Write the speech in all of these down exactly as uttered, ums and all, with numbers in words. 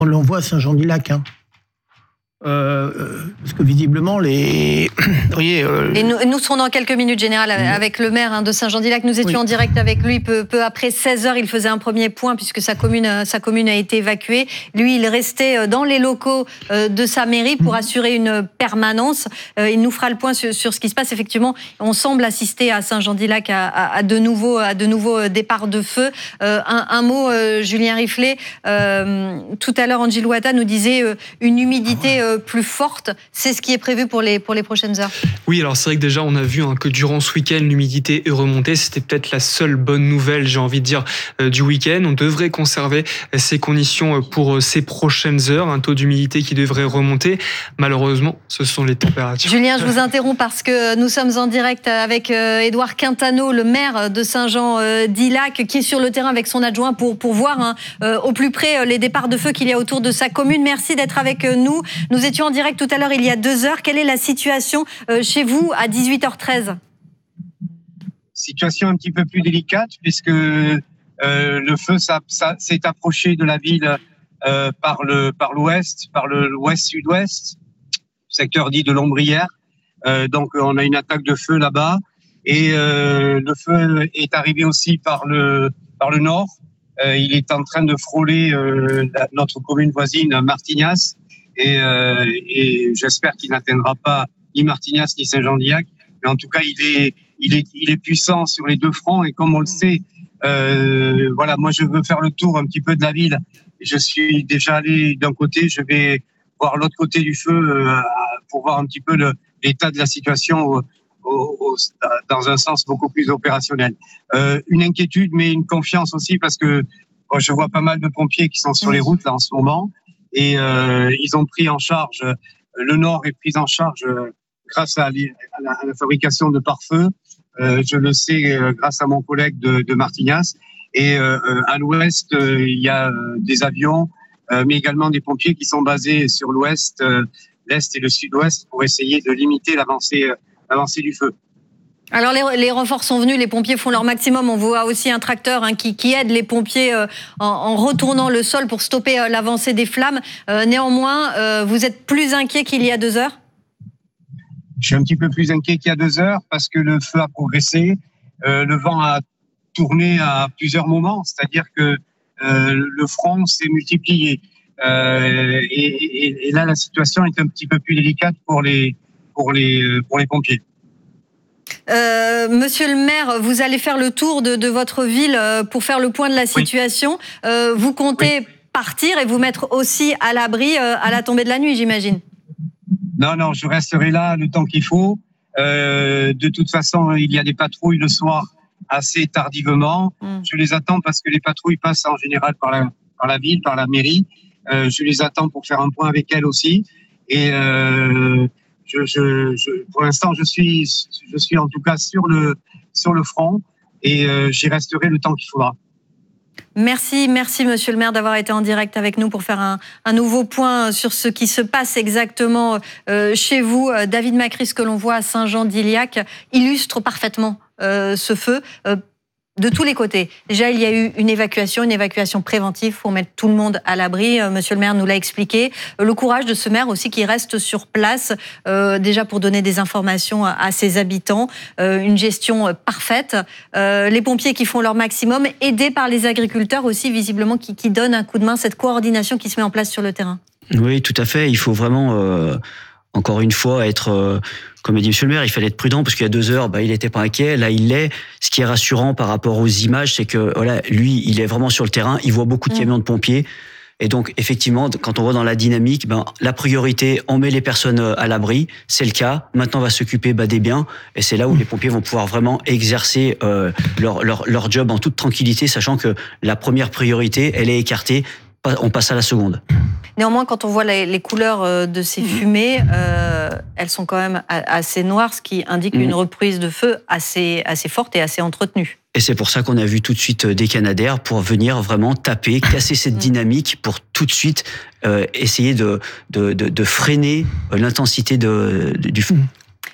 On l'envoie à Saint-Jean-du-Lac. Hein. Euh, parce que visiblement, les... vous voyez, euh... Et nous, nous serons dans quelques minutes, Général, avec le maire hein, de Saint-Jean-du-Lac. Nous étions oui. en direct avec lui peu, peu après seize heures. Il faisait un premier point puisque sa commune, sa commune a été évacuée. Lui, il restait dans les locaux de sa mairie pour assurer une permanence. Il nous fera le point sur, sur ce qui se passe. Effectivement, on semble assister à Saint-Jean-du-Lac à, à, à, de nouveaux, à de nouveaux départs de feu. Euh, un, un mot, euh, Julien Riflet. Euh, tout à l'heure, Angie Louata nous disait euh, une humidité euh, plus forte, c'est ce qui est prévu pour les, pour les prochaines heures. Oui, alors c'est vrai que déjà on a vu hein, que durant ce week-end l'humidité est remontée, c'était peut-être la seule bonne nouvelle, j'ai envie de dire, euh, du week-end. On devrait conserver ces conditions pour euh, ces prochaines heures, un taux d'humidité qui devrait remonter. Malheureusement, ce sont les températures. Julien, je vous interromps parce que nous sommes en direct avec euh, Édouard Quintano, le maire de Saint-Jean-d'Ilac, qui est sur le terrain avec son adjoint pour, pour voir hein, euh, au plus près les départs de feu qu'il y a autour de sa commune. Merci d'être avec nous. Nous étions en direct tout à l'heure, il y a deux heures. Quelle est la situation euh, chez vous à dix-huit heures treize? Situation un petit peu plus délicate puisque euh, le feu ça, ça, s'est approché de la ville euh, par le par l'ouest, par le l'ouest-sud-ouest, secteur dit de l'Ombrière. Euh, donc on a une attaque de feu là-bas et euh, le feu est arrivé aussi par le par le nord. Euh, il est en train de frôler euh, la, notre commune voisine Martignas. Et, euh, et j'espère qu'il n'atteindra pas ni Martignas ni Saint-Jean-d'Illac. Mais en tout cas, il est, il est, il est puissant sur les deux fronts. Et comme on le sait, euh, voilà, moi je veux faire le tour un petit peu de la ville. Je suis déjà allé d'un côté, je vais voir l'autre côté du feu euh, pour voir un petit peu le, l'état de la situation au, au, au, dans un sens beaucoup plus opérationnel. Euh, une inquiétude, mais une confiance aussi parce que bon, je vois pas mal de pompiers qui sont sur les routes là en ce moment. Et euh, ils ont pris en charge, le Nord est pris en charge euh, grâce à, à, la, à la fabrication de pare-feu. Euh, je le sais euh, grâce à mon collègue de, de Martignas. Et euh, à l'Ouest, euh, il y a euh, des avions, euh, mais également des pompiers qui sont basés sur l'Ouest, euh, l'Est et le Sud-Ouest pour essayer de limiter l'avancée, euh, l'avancée du feu. Alors les, les renforts sont venus, les pompiers font leur maximum. On voit aussi un tracteur hein, qui, qui aide les pompiers euh, en, en retournant le sol pour stopper euh, l'avancée des flammes. Euh, néanmoins, euh, vous êtes plus inquiet qu'il y a deux heures? Je suis un petit peu plus inquiet qu'il y a deux heures parce que le feu a progressé. Euh, le vent a tourné à plusieurs moments, c'est-à-dire que euh, le front s'est multiplié. Euh, et, et, et là, la situation est un petit peu plus délicate pour les, pour les, pour les pompiers. Euh, monsieur le maire, vous allez faire le tour de, de votre ville pour faire le point de la situation. Oui. Euh, vous comptez oui. partir et vous mettre aussi à l'abri euh, à la tombée de la nuit, j'imagine? Non, non, je resterai là le temps qu'il faut. Euh, de toute façon, il y a des patrouilles le soir assez tardivement. Mm. Je les attends parce que les patrouilles passent en général par la, par la ville, par la mairie. Euh, je les attends pour faire un point avec elles aussi. Et... Euh, Je, je, je, pour l'instant, je suis, je suis en tout cas sur le, sur le front et euh, j'y resterai le temps qu'il faudra. Merci, merci Monsieur le maire d'avoir été en direct avec nous pour faire un, un nouveau point sur ce qui se passe exactement euh, chez vous. David Macris, que l'on voit à Saint-Jean-d'Illac, illustre parfaitement euh, ce feu. Euh, De tous les côtés. Déjà, il y a eu une évacuation, une évacuation préventive pour mettre tout le monde à l'abri. Monsieur le maire nous l'a expliqué. Le courage de ce maire aussi qui reste sur place, euh, déjà pour donner des informations à, à ses habitants. Euh, une gestion parfaite. Euh, les pompiers qui font leur maximum, aidés par les agriculteurs aussi, visiblement, qui, qui donnent un coup de main, cette coordination qui se met en place sur le terrain. Oui, tout à fait. Il faut vraiment... Euh... Encore une fois, être, euh, comme a dit Monsieur le maire, il fallait être prudent parce qu'il y a deux heures, bah, il n'était pas inquiet. Là, il l'est. Ce qui est rassurant par rapport aux images, c'est que voilà, lui, il est vraiment sur le terrain. Il voit beaucoup de camions de pompiers. Et donc, effectivement, quand on voit dans la dynamique, ben, la priorité, on met les personnes à l'abri. C'est le cas. Maintenant, on va s'occuper bah, des biens. Et c'est là où les pompiers vont pouvoir vraiment exercer euh, leur, leur, leur job en toute tranquillité, sachant que la première priorité, elle est écartée. On passe à la seconde. Néanmoins, quand on voit les, les couleurs de ces fumées, euh, elles sont quand même assez noires, ce qui indique mmh. une reprise de feu assez, assez forte et assez entretenue. Et c'est pour ça qu'on a vu tout de suite des Canadair pour venir vraiment taper, casser cette dynamique pour tout de suite euh, essayer de, de, de, de freiner l'intensité de, de, du feu.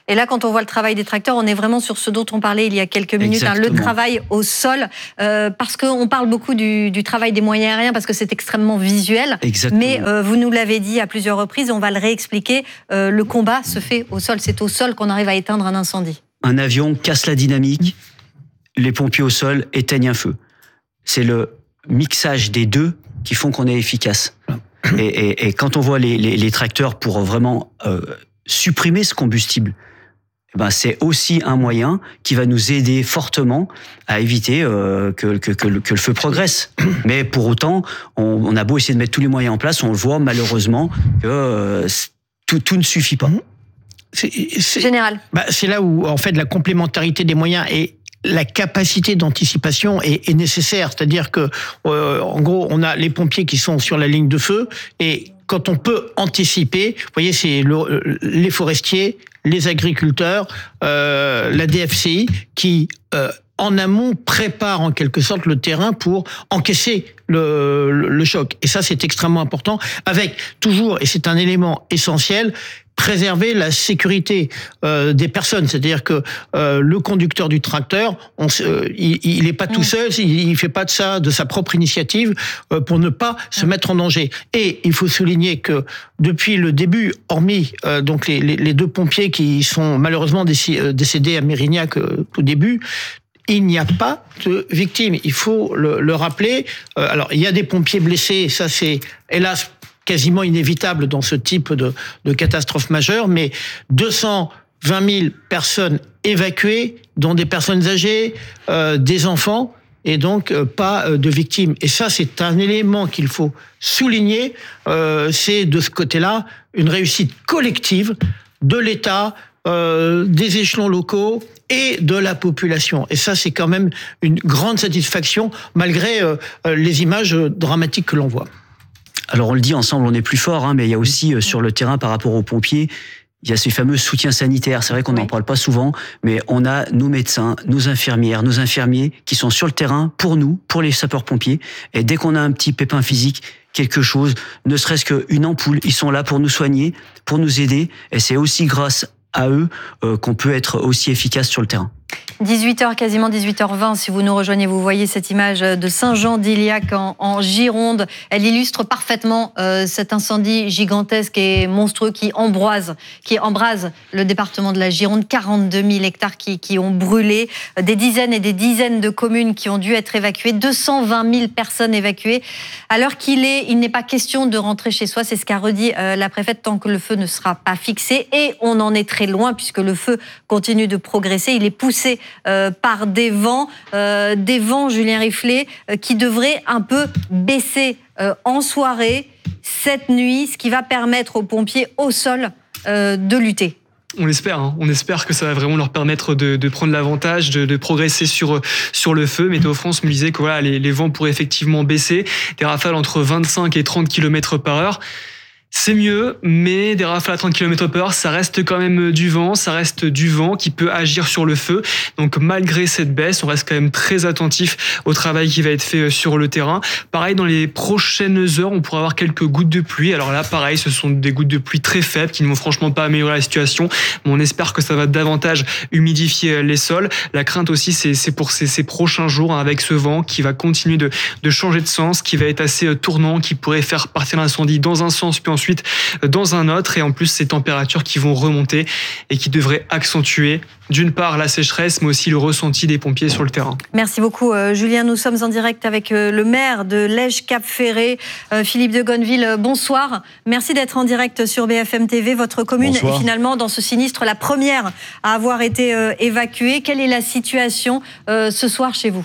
Et là, quand on voit le travail des tracteurs, on est vraiment sur ce dont on parlait il y a quelques minutes, hein, le travail au sol, euh, parce qu'on parle beaucoup du, du travail des moyens aériens, parce que c'est extrêmement visuel. Exactement. Mais euh, vous nous l'avez dit à plusieurs reprises, on va le réexpliquer, euh, le combat se fait au sol. C'est au sol qu'on arrive à éteindre un incendie. Un avion casse la dynamique, les pompiers au sol éteignent un feu. C'est le mixage des deux qui font qu'on est efficace. Et, et, et quand on voit les, les, les tracteurs pour vraiment euh, supprimer ce combustible, eh ben c'est aussi un moyen qui va nous aider fortement à éviter euh, que, que, que, le, que le feu progresse. Mais pour autant, on, on a beau essayer de mettre tous les moyens en place, on le voit malheureusement que euh, tout, tout ne suffit pas. C'est, c'est, Général. Bah, c'est là où, en fait, la complémentarité des moyens et la capacité d'anticipation est, est nécessaire. C'est-à-dire que, euh, en gros, on a les pompiers qui sont sur la ligne de feu et quand on peut anticiper, vous voyez, c'est le, les forestiers, les agriculteurs, euh, la D F C I qui, euh, en amont, prépare en quelque sorte le terrain pour encaisser le, le, le choc. Et ça, c'est extrêmement important, avec toujours, et c'est un élément essentiel, préserver la sécurité euh, des personnes, c'est-à-dire que euh, le conducteur du tracteur, on, euh, il n'est pas tout seul, il, il fait pas de ça de sa propre initiative euh, pour ne pas se mettre en danger. Et il faut souligner que depuis le début, hormis euh, donc les, les, les deux pompiers qui sont malheureusement décédés à Mérignac euh, tout début, il n'y a pas de victimes. Il faut le, le rappeler. Euh, alors il y a des pompiers blessés, ça c'est hélas quasiment inévitable dans ce type de, de catastrophe majeure, mais deux cent vingt mille personnes évacuées, dont des personnes âgées, euh, des enfants, et donc euh, pas euh, de victimes. Et ça, c'est un élément qu'il faut souligner. Euh, c'est de ce côté-là une réussite collective de l'État, euh, des échelons locaux et de la population. Et ça, c'est quand même une grande satisfaction, malgré euh, les images dramatiques que l'on voit. Alors on le dit ensemble, on est plus fort, hein, mais il y a aussi euh, sur le terrain par rapport aux pompiers, il y a ces fameux soutiens sanitaires. C'est vrai qu'on n'en oui. parle pas souvent, mais on a nos médecins, nos infirmières, nos infirmiers qui sont sur le terrain pour nous, pour les sapeurs-pompiers. Et dès qu'on a un petit pépin physique, quelque chose, ne serait-ce qu'une ampoule, ils sont là pour nous soigner, pour nous aider. Et c'est aussi grâce à eux euh, qu'on peut être aussi efficace sur le terrain. dix-huit heures, quasiment dix-huit heures vingt, si vous nous rejoignez, vous voyez cette image de Saint-Jean-d'Iliac en, en Gironde. Elle illustre parfaitement euh, cet incendie gigantesque et monstrueux qui embrase, qui embrase le département de la Gironde. quarante-deux mille hectares qui, qui ont brûlé, des dizaines et des dizaines de communes qui ont dû être évacuées, deux cent vingt mille personnes évacuées. À l'heure qu'il est, il n'est pas question de rentrer chez soi, c'est ce qu'a redit euh, la préfète, tant que le feu ne sera pas fixé. Et on en est très loin puisque le feu continue de progresser. Il est poussé Euh, par des vents, euh, des vents, Julien Riflet, euh, qui devraient un peu baisser euh, en soirée, cette nuit, ce qui va permettre aux pompiers au sol euh, de lutter. On l'espère, hein. On espère que ça va vraiment leur permettre de, de prendre l'avantage, de, de progresser sur, sur le feu. Météo France me disait que voilà, les, les vents pourraient effectivement baisser, des rafales entre vingt-cinq et trente kilomètres par heure. C'est mieux, mais des rafales à trente kilomètres par heure, ça reste quand même du vent, ça reste du vent qui peut agir sur le feu. Donc malgré cette baisse, on reste quand même très attentif au travail qui va être fait sur le terrain. Pareil, dans les prochaines heures, on pourra avoir quelques gouttes de pluie. Alors là, pareil, ce sont des gouttes de pluie très faibles qui ne vont franchement pas améliorer la situation, mais on espère que ça va davantage humidifier les sols. La crainte aussi, c'est, c'est pour ces, ces prochains jours, hein, avec ce vent qui va continuer de, de changer de sens, qui va être assez tournant, qui pourrait faire partir l'incendie dans un sens, puis ensuite dans un autre, et en plus ces températures qui vont remonter et qui devraient accentuer d'une part la sécheresse, mais aussi le ressenti des pompiers sur le terrain. Merci beaucoup euh, Julien, nous sommes en direct avec euh, le maire de Lège-Cap-Ferré, euh, Philippe de Gonneville. Bonsoir, merci d'être en direct sur B F M T V. Votre commune Bonsoir. Est finalement dans ce sinistre la première à avoir été euh, évacuée. Quelle est la situation euh, ce soir chez vous ?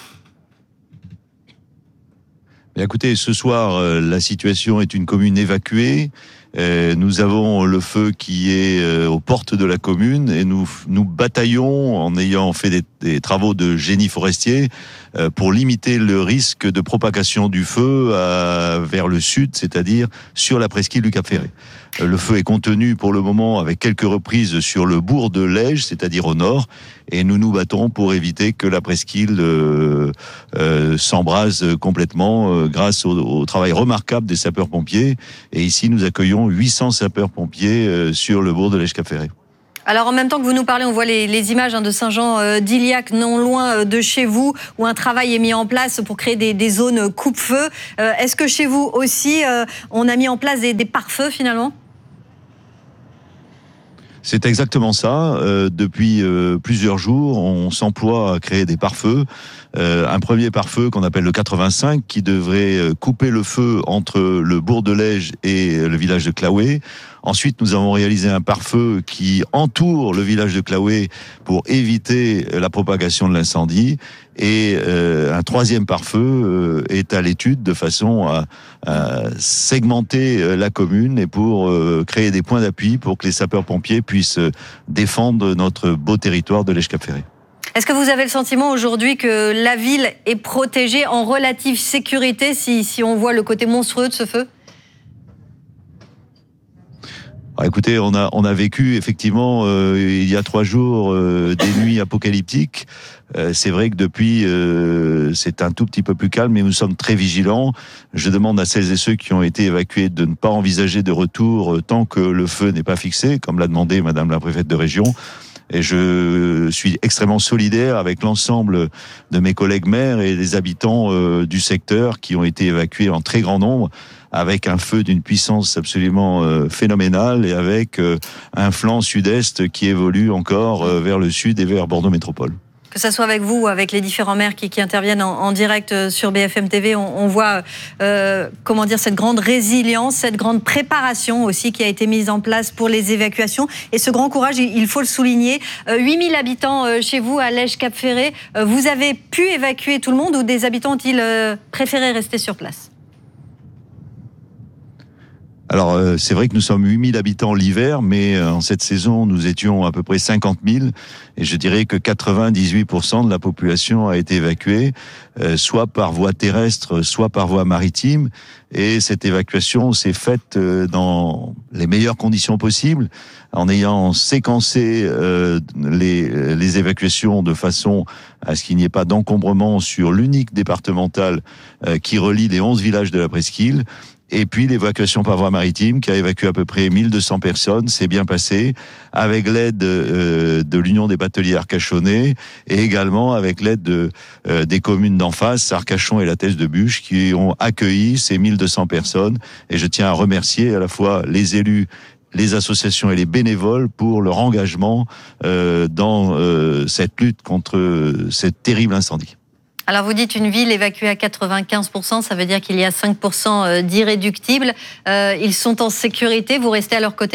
Bien, écoutez, ce soir, euh, la situation est une commune évacuée. Euh, nous avons le feu qui est euh, aux portes de la commune et nous nous bataillons en ayant fait des, des travaux de génie forestier euh, pour limiter le risque de propagation du feu à, vers le sud, c'est-à-dire sur la presqu'île du Cap-Ferré. Euh, le feu est contenu pour le moment avec quelques reprises sur le bourg de Lège, c'est-à-dire au nord, et nous nous battons pour éviter que la presqu'île euh, euh, s'embrase complètement euh, grâce au, au travail remarquable des sapeurs-pompiers. Et ici, nous accueillons huit cents sapeurs-pompiers euh, sur le bourg de Lège-Cap-Ferré. Alors en même temps que vous nous parlez, on voit les, les images hein, de Saint-Jean-d'Iliac, non loin de chez vous, où un travail est mis en place pour créer des, des zones coupe-feu. Euh, est-ce que chez vous aussi, euh, on a mis en place des, des pare-feux finalement ? C'est exactement ça. Euh, depuis euh, plusieurs jours, on s'emploie à créer des pare-feux. Euh, un premier pare-feu qu'on appelle le quatre-vingt-cinq, qui devrait couper le feu entre le bourg de Lège et le village de Claouet. Ensuite, nous avons réalisé un pare-feu qui entoure le village de Claouet pour éviter la propagation de l'incendie. Et euh, un troisième pare-feu euh, est à l'étude de façon à, à segmenter la commune et pour euh, créer des points d'appui pour que les sapeurs-pompiers puissent défendre notre beau territoire de Lège-Cap-Ferré. Est-ce que vous avez le sentiment aujourd'hui que la ville est protégée en relative sécurité si, si on voit le côté monstrueux de ce feu ? Alors écoutez, on a on a vécu effectivement euh, il y a trois jours euh, des nuits apocalyptiques. Euh, c'est vrai que depuis euh, c'est un tout petit peu plus calme, mais nous sommes très vigilants. Je demande à celles et ceux qui ont été évacués de ne pas envisager de retour euh, tant que le feu n'est pas fixé, comme l'a demandé Madame la préfète de région. Et je suis extrêmement solidaire avec l'ensemble de mes collègues maires et des habitants euh, du secteur qui ont été évacués en très grand nombre, avec un feu d'une puissance absolument euh, phénoménale et avec euh, un flanc sud-est qui évolue encore euh, vers le sud et vers Bordeaux Métropole. Que ça soit avec vous ou avec les différents maires qui, qui interviennent en, en direct sur B F M T V, on, on voit euh, comment dire cette grande résilience, cette grande préparation aussi qui a été mise en place pour les évacuations. Et ce grand courage, il, il faut le souligner. Euh, huit mille habitants euh, chez vous à Lège-Cap-Ferré. Euh, vous avez pu évacuer tout le monde ou des habitants ont-ils euh, préféré rester sur place ? Alors, euh, c'est vrai que nous sommes huit mille habitants l'hiver, mais euh, en cette saison, nous étions à peu près cinquante mille. Et je dirais que quatre-vingt-dix-huit pour cent de la population a été évacuée, euh, soit par voie terrestre, soit par voie maritime. Et cette évacuation s'est faite euh, dans les meilleures conditions possibles, en ayant séquencé euh, les, les évacuations de façon à ce qu'il n'y ait pas d'encombrement sur l'unique départemental euh, qui relie les onze villages de la presqu'île. Et puis l'évacuation par voie maritime qui a évacué à peu près mille deux cents personnes, c'est bien passé, avec l'aide euh, de l'Union des bateliers arcachonnais et également avec l'aide de, euh, des communes d'en face, Arcachon et la Thèse de Buch, qui ont accueilli ces mille deux cents personnes. Et je tiens à remercier à la fois les élus, les associations et les bénévoles pour leur engagement euh, dans euh, cette lutte contre euh, ce terrible incendie. Alors vous dites une ville évacuée à quatre-vingt-quinze pour cent, ça veut dire qu'il y a cinq pour cent d'irréductibles. Euh, ils sont en sécurité, vous restez à leur côté ?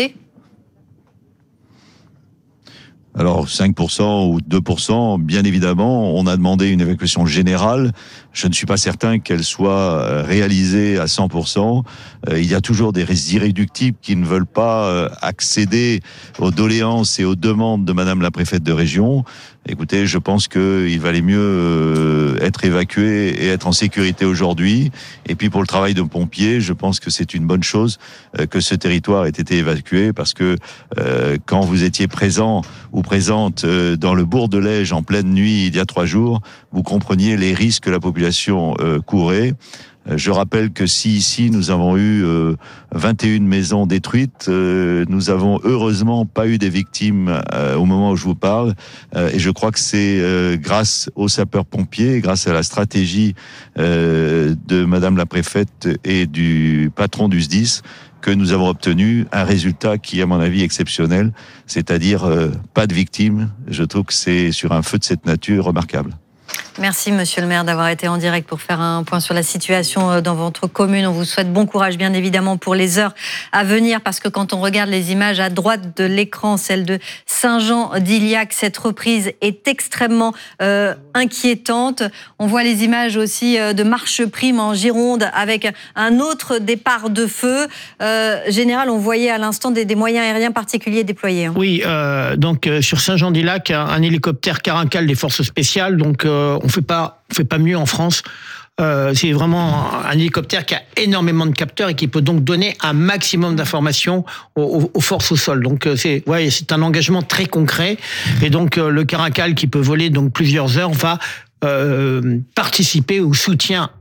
Alors cinq pour cent ou deux pour cent, bien évidemment, on a demandé une évacuation générale. Je ne suis pas certain qu'elle soit réalisée à cent pour cent. Il y a toujours des irréductibles qui ne veulent pas accéder aux doléances et aux demandes de Madame la préfète de région. Écoutez, je pense qu'il valait mieux être évacué et être en sécurité aujourd'hui. Et puis pour le travail de pompiers, je pense que c'est une bonne chose que ce territoire ait été évacué, parce que euh, quand vous étiez présent ou présente dans le bourg de Lège en pleine nuit il y a trois jours, vous compreniez les risques que la population euh, courait. Je rappelle que si ici nous avons eu euh, vingt et une maisons détruites, euh, nous avons heureusement pas eu des victimes euh, au moment où je vous parle. Euh, et je crois que c'est euh, grâce aux sapeurs-pompiers, grâce à la stratégie euh, de Madame la préfète et du patron du S D I S, que nous avons obtenu un résultat qui est à mon avis exceptionnel, c'est-à-dire euh, pas de victimes. Je trouve que c'est sur un feu de cette nature remarquable. Merci Monsieur le maire d'avoir été en direct pour faire un point sur la situation dans votre commune. On vous souhaite bon courage bien évidemment pour les heures à venir, parce que quand on regarde les images à droite de l'écran, celle de Saint-Jean-d'Iliac, cette reprise est extrêmement euh, inquiétante. On voit les images aussi de Marcheprime en Gironde avec un autre départ de feu. Euh, Général, on voyait à l'instant des, des moyens aériens particuliers déployés. Hein. Oui, euh, donc euh, sur Saint-Jean-d'Iliac, un, un hélicoptère Caracal des forces spéciales, donc euh, on fait pas, on fait pas mieux en France. Euh, c'est vraiment un hélicoptère qui a énormément de capteurs et qui peut donc donner un maximum d'informations aux, aux forces au sol. Donc c'est, ouais, c'est un engagement très concret. Et donc le Caracal, qui peut voler donc plusieurs heures, va euh, participer au soutien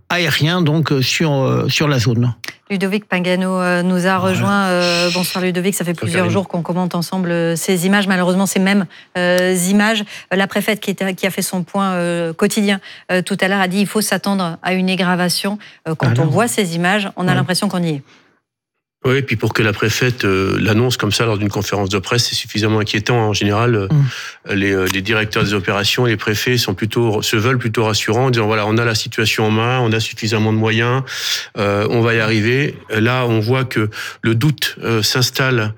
aériens donc sur sur la zone. Ludovic Pagano nous a rejoint. Euh, bonsoir Ludovic, ça fait plusieurs jours qu'on commente ensemble ces images. Malheureusement, ces mêmes euh, images. La préfète qui, était, qui a fait son point euh, quotidien euh, tout à l'heure a dit qu'il faut s'attendre à une aggravation. Euh, quand ah on voit ces images, on a ouais. l'impression qu'on y est. Oui, et puis pour que la préfète euh, l'annonce comme ça lors d'une conférence de presse, c'est suffisamment inquiétant. En général, euh, mmh. les, euh, les directeurs des opérations, les préfets sont plutôt, se veulent plutôt rassurants en disant voilà, on a la situation en main, on a suffisamment de moyens, euh, on va y arriver. Là, on voit que le doute euh, s'installe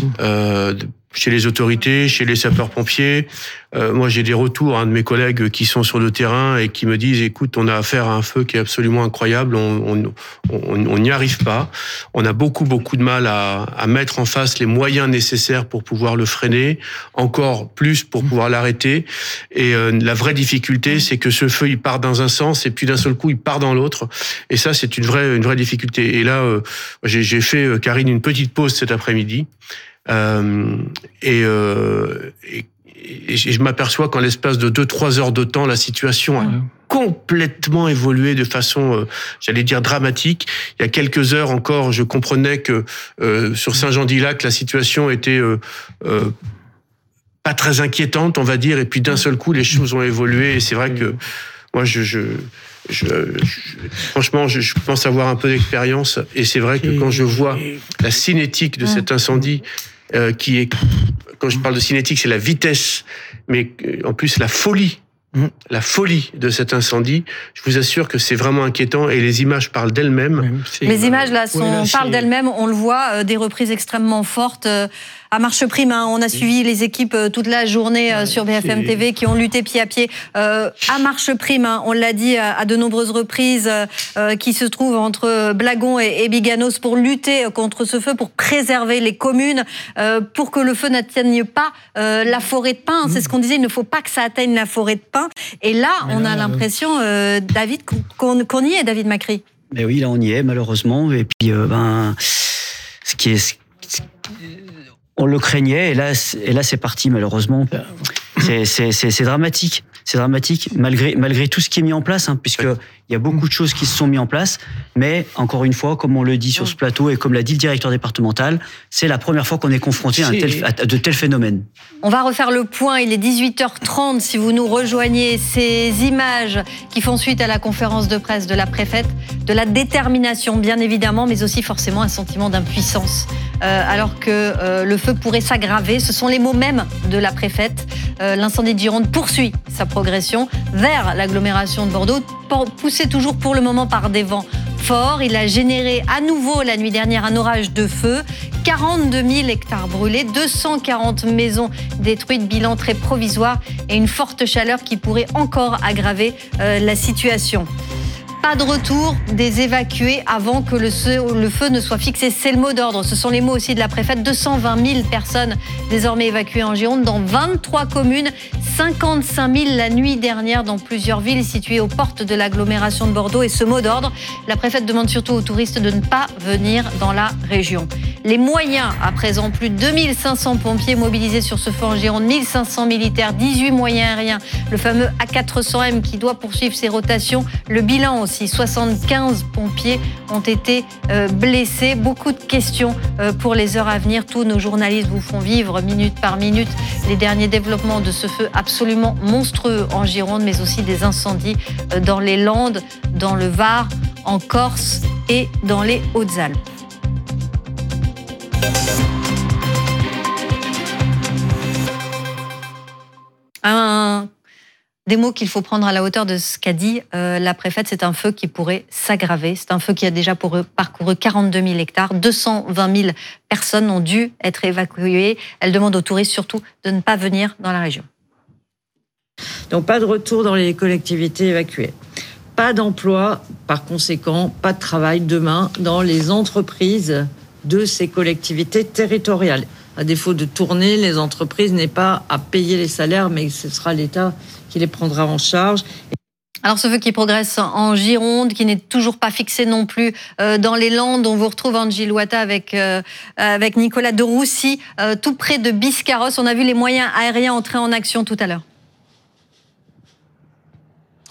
euh, chez les autorités, chez les sapeurs-pompiers. Euh, moi, j'ai des retours hein, de mes collègues qui sont sur le terrain et qui me disent écoute, on a affaire à un feu qui est absolument incroyable, on on n'y arrive pas. On a beaucoup, beaucoup de mal à, à mettre en face les moyens nécessaires pour pouvoir le freiner, encore plus pour pouvoir l'arrêter. Et euh, la vraie difficulté, c'est que ce feu, il part dans un sens et puis d'un seul coup, il part dans l'autre. Et ça, c'est une vraie, une vraie difficulté. Et là, euh, j'ai, j'ai fait, Karine, une petite pause cet après-midi. Euh, et, euh, et, et je m'aperçois qu'en l'espace de deux trois heures de temps, la situation a mmh. complètement évolué de façon, euh, j'allais dire, dramatique. Il y a quelques heures encore, je comprenais que euh, sur Saint-Jean-d'Illac, la situation était euh, euh, pas très inquiétante, on va dire, et puis d'un seul coup, les choses ont évolué. Et c'est vrai que moi, je... je Je, je, franchement, je, je pense avoir un peu d'expérience et c'est vrai que quand je vois la cinétique de cet incendie, euh, qui est, quand je parle de cinétique, c'est la vitesse, mais en plus la folie, la folie de cet incendie, je vous assure que c'est vraiment inquiétant et les images parlent d'elles-mêmes. Les images là, sont, ouais, là parlent d'elles-mêmes, on le voit, euh, des reprises extrêmement fortes. Euh, À marche prime, hein, on a suivi les équipes toute la journée euh, sur B F M T V qui ont lutté pied à pied. Euh, à marche prime, hein, on l'a dit à, à de nombreuses reprises, euh, qui se trouve entre Blagon et, et Biganos pour lutter contre ce feu, pour préserver les communes, euh, pour que le feu n'atteigne pas euh, la forêt de pins. C'est ce qu'on disait, il ne faut pas que ça atteigne la forêt de pins. Et là, Mais on là, a l'impression, euh, David, qu'on, qu'on y est, David Macri. Mais oui, là on y est, malheureusement. Et puis, euh, ben, ce qui est... On le craignait et là, et là c'est parti malheureusement. C'est, c'est, c'est, c'est dramatique, c'est dramatique malgré malgré tout ce qui est mis en place, hein, puisque il y a beaucoup de choses qui se sont mises en place. Mais encore une fois, comme on le dit sur ce plateau et comme l'a dit le directeur départemental, c'est la première fois qu'on est confronté à, un tel, à de tels phénomènes. On va refaire le point. Il est dix-huit heures trente. Si vous nous rejoignez, ces images qui font suite à la conférence de presse de la préfète, de la détermination bien évidemment, mais aussi forcément un sentiment d'impuissance. Euh, alors que euh, le feu pourrait s'aggraver. Ce sont les mots mêmes de la préfète. Euh, l'incendie de Gironde poursuit sa progression vers l'agglomération de Bordeaux, poussé toujours pour le moment par des vents forts. Il a généré à nouveau la nuit dernière un orage de feu. quarante-deux mille hectares brûlés, deux cent quarante maisons détruites, bilan très provisoire et une forte chaleur qui pourrait encore aggraver euh, la situation. Pas de retour des évacués avant que le feu ne soit fixé. C'est le mot d'ordre. Ce sont les mots aussi de la préfète. deux cent vingt mille personnes désormais évacuées en Gironde dans vingt-trois communes. cinquante-cinq mille la nuit dernière dans plusieurs villes situées aux portes de l'agglomération de Bordeaux. Et ce mot d'ordre, la préfète demande surtout aux touristes de ne pas venir dans la région. Les moyens, à présent, plus de deux mille cinq cents pompiers mobilisés sur ce feu en Gironde, mille cinq cents militaires, dix-huit moyens aériens, le fameux A quatre cents M qui doit poursuivre ses rotations. Le bilan aussi, soixante-quinze pompiers ont été euh, blessés. Beaucoup de questions euh, pour les heures à venir. Tous nos journalistes vous font vivre minute par minute les derniers développements de ce feu absolument monstrueux en Gironde, mais aussi des incendies euh, dans les Landes, dans le Var, en Corse et dans les Hautes-Alpes. Un, des mots qu'il faut prendre à la hauteur de ce qu'a dit euh, la préfète, c'est un feu qui pourrait s'aggraver. C'est un feu qui a déjà pour, parcouru quarante-deux mille hectares. deux cent vingt mille personnes ont dû être évacuées. Elle demande aux touristes surtout de ne pas venir dans la région. Donc pas de retour dans les collectivités évacuées. Pas d'emploi, par conséquent, pas de travail demain dans les entreprises de ces collectivités territoriales. À défaut de tourner, les entreprises n'aient pas à payer les salaires, mais ce sera l'État qui les prendra en charge. Alors ce feu qui progresse en Gironde, qui n'est toujours pas fixé non plus euh, dans les Landes. On vous retrouve Angie Louata avec, euh, avec Nicolas de Roussy, euh, tout près de Biscarrosse. On a vu les moyens aériens entrer en action tout à l'heure.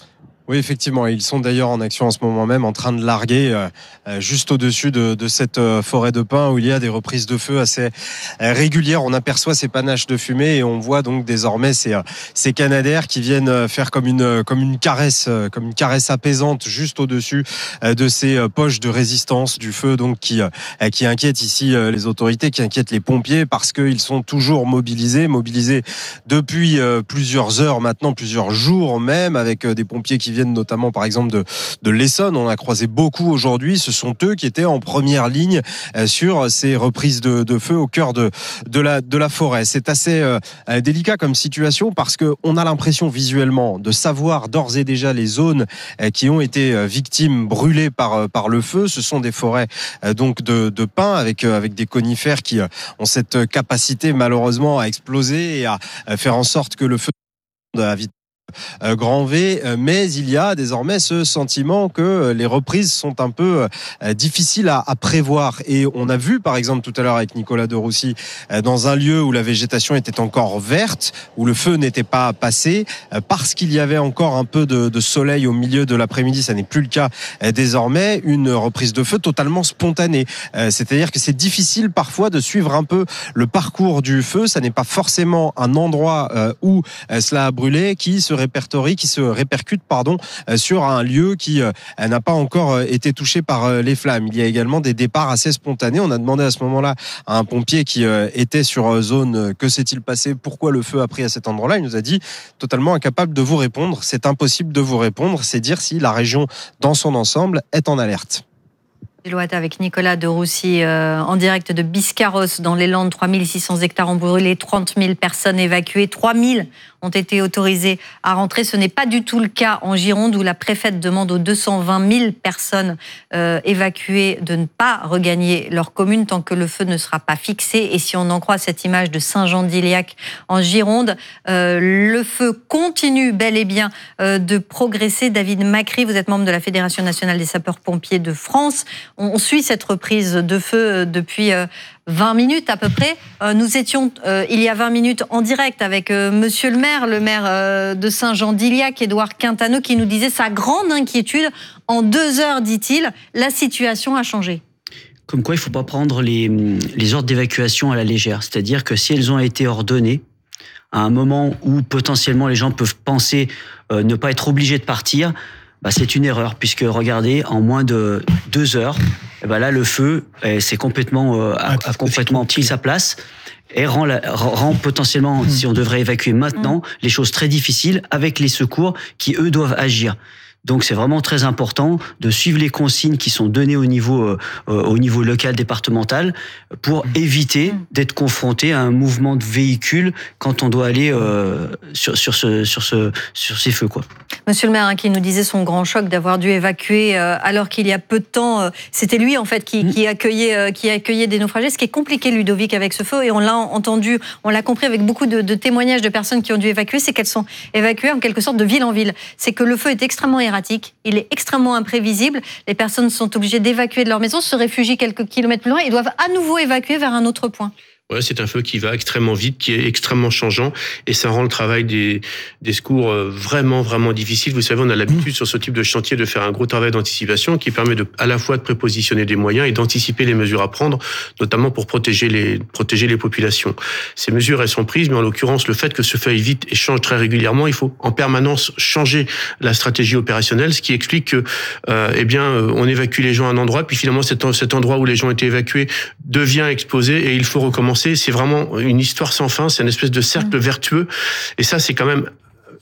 Oui, effectivement. Ils sont d'ailleurs en action en ce moment même, en train de larguer euh, juste au-dessus de, de cette euh, forêt de pins où il y a des reprises de feu assez euh, régulières. On aperçoit ces panaches de fumée et on voit donc désormais ces, euh, ces canadaires qui viennent faire comme une, comme une caresse, euh, comme une caresse apaisante juste au-dessus euh, de ces euh, poches de résistance du feu, donc qui, euh, qui inquiètent ici euh, les autorités, qui inquiètent les pompiers parce qu'ils sont toujours mobilisés, mobilisés depuis euh, plusieurs heures maintenant, plusieurs jours même, avec euh, des pompiers qui viennent notamment par exemple de, de l'Essonne. On a croisé beaucoup aujourd'hui. Ce sont eux qui étaient en première ligne euh, sur ces reprises de, de feu au cœur de, de, la, de la forêt. C'est assez euh, délicat comme situation parce qu'on a l'impression visuellement de savoir d'ores et déjà les zones euh, qui ont été euh, victimes, brûlées par, par le feu. Ce sont des forêts euh, donc de, de pins avec, euh, avec des conifères qui euh, ont cette capacité malheureusement à exploser et à, à faire en sorte que le feu à vite Euh, grand V, euh, mais il y a désormais ce sentiment que euh, les reprises sont un peu euh, difficiles à, à prévoir. Et on a vu, par exemple, tout à l'heure avec Nicolas de Roussy, euh, dans un lieu où la végétation était encore verte, où le feu n'était pas passé, euh, parce qu'il y avait encore un peu de, de soleil au milieu de l'après-midi, ça n'est plus le cas euh, désormais, une reprise de feu totalement spontanée. Euh, c'est-à-dire que c'est difficile parfois de suivre un peu le parcours du feu. Ça n'est pas forcément un endroit euh, où euh, cela a brûlé qui se répertorie, qui se répercute pardon, sur un lieu qui euh, n'a pas encore été touché par euh, les flammes. Il y a également des départs assez spontanés. On a demandé à ce moment-là à un pompier qui euh, était sur zone euh, que s'est-il passé, pourquoi le feu a pris à cet endroit-là. Il nous a dit totalement incapable de vous répondre. C'est impossible de vous répondre. C'est dire si la région dans son ensemble est en alerte. Deloitte avec Nicolas de Roussy euh, en direct de Biscarrosse dans les Landes. trois mille six cents hectares ont brûlé, trente mille personnes évacuées, trois mille ont été autorisées à rentrer. Ce n'est pas du tout le cas en Gironde où la préfète demande aux deux cent vingt mille personnes euh, évacuées de ne pas regagner leur commune tant que le feu ne sera pas fixé. Et si on en croit cette image de Saint-Jean-d'Iliac en Gironde, euh, le feu continue bel et bien euh, de progresser. David Macri, vous êtes membre de la Fédération nationale des sapeurs-pompiers de France. On suit cette reprise de feu depuis vingt minutes à peu près. Nous étions il y a vingt minutes en direct avec Monsieur le maire, le maire de Saint-Jean-d'Iliac, Édouard Quintaneux, qui nous disait sa grande inquiétude. En deux heures, dit-il, la situation a changé. Comme quoi, il ne faut pas prendre les, les ordres d'évacuation à la légère. C'est-à-dire que si elles ont été ordonnées, à un moment où potentiellement les gens peuvent penser euh, ne pas être obligés de partir, bah, c'est une erreur, puisque regardez, en moins de deux heures, eh ben là, le feu eh, c'est complètement, euh, a, a complètement pris sa place et rend, la, rend potentiellement, mmh. si on devrait évacuer maintenant, mmh. les choses très difficiles avec les secours qui, eux, doivent agir. Donc c'est vraiment très important de suivre les consignes qui sont données au niveau euh, au niveau local, départemental, pour éviter d'être confronté à un mouvement de véhicules quand on doit aller euh, sur sur ce sur ce sur ces feux quoi. Monsieur le maire hein, qui nous disait son grand choc d'avoir dû évacuer euh, alors qu'il y a peu de temps, euh, c'était lui en fait qui, mmh. qui accueillait euh, qui accueillait des naufragés. Ce qui est compliqué, Ludovic, avec ce feu, et on l'a entendu, on l'a compris avec beaucoup de, de témoignages de personnes qui ont dû évacuer, c'est qu'elles sont évacuées en quelque sorte de ville en ville. C'est que le feu est extrêmement erratique, il est extrêmement imprévisible. Les personnes sont obligées d'évacuer de leur maison, se réfugient quelques kilomètres plus loin et doivent à nouveau évacuer vers un autre point. Ouais, c'est un feu qui va extrêmement vite, qui est extrêmement changeant, et ça rend le travail des, des secours vraiment, vraiment difficile. Vous savez, on a l'habitude sur ce type de chantier de faire un gros travail d'anticipation qui permet de, à la fois de prépositionner des moyens et d'anticiper les mesures à prendre, notamment pour protéger les, protéger les populations. Ces mesures, elles sont prises, mais en l'occurrence, le fait que ce feu aille vite et change très régulièrement, il faut en permanence changer la stratégie opérationnelle, ce qui explique que, euh, eh bien, on évacue les gens à un endroit, puis finalement, cet, cet endroit où les gens étaient évacués devient exposé et il faut recommencer. C'est vraiment une histoire sans fin, c'est une espèce de cercle mmh. vertueux. Et ça, c'est quand même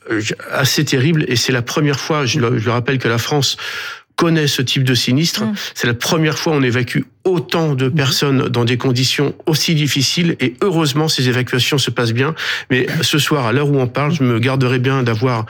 assez terrible. Et c'est la première fois, je le, je le rappelle, que la France connaît ce type de sinistre. Mmh. C'est la première fois qu'on évacue autant de personnes dans des conditions aussi difficiles, et heureusement ces évacuations se passent bien. Mais ce soir, à l'heure où on parle, je me garderai bien d'avoir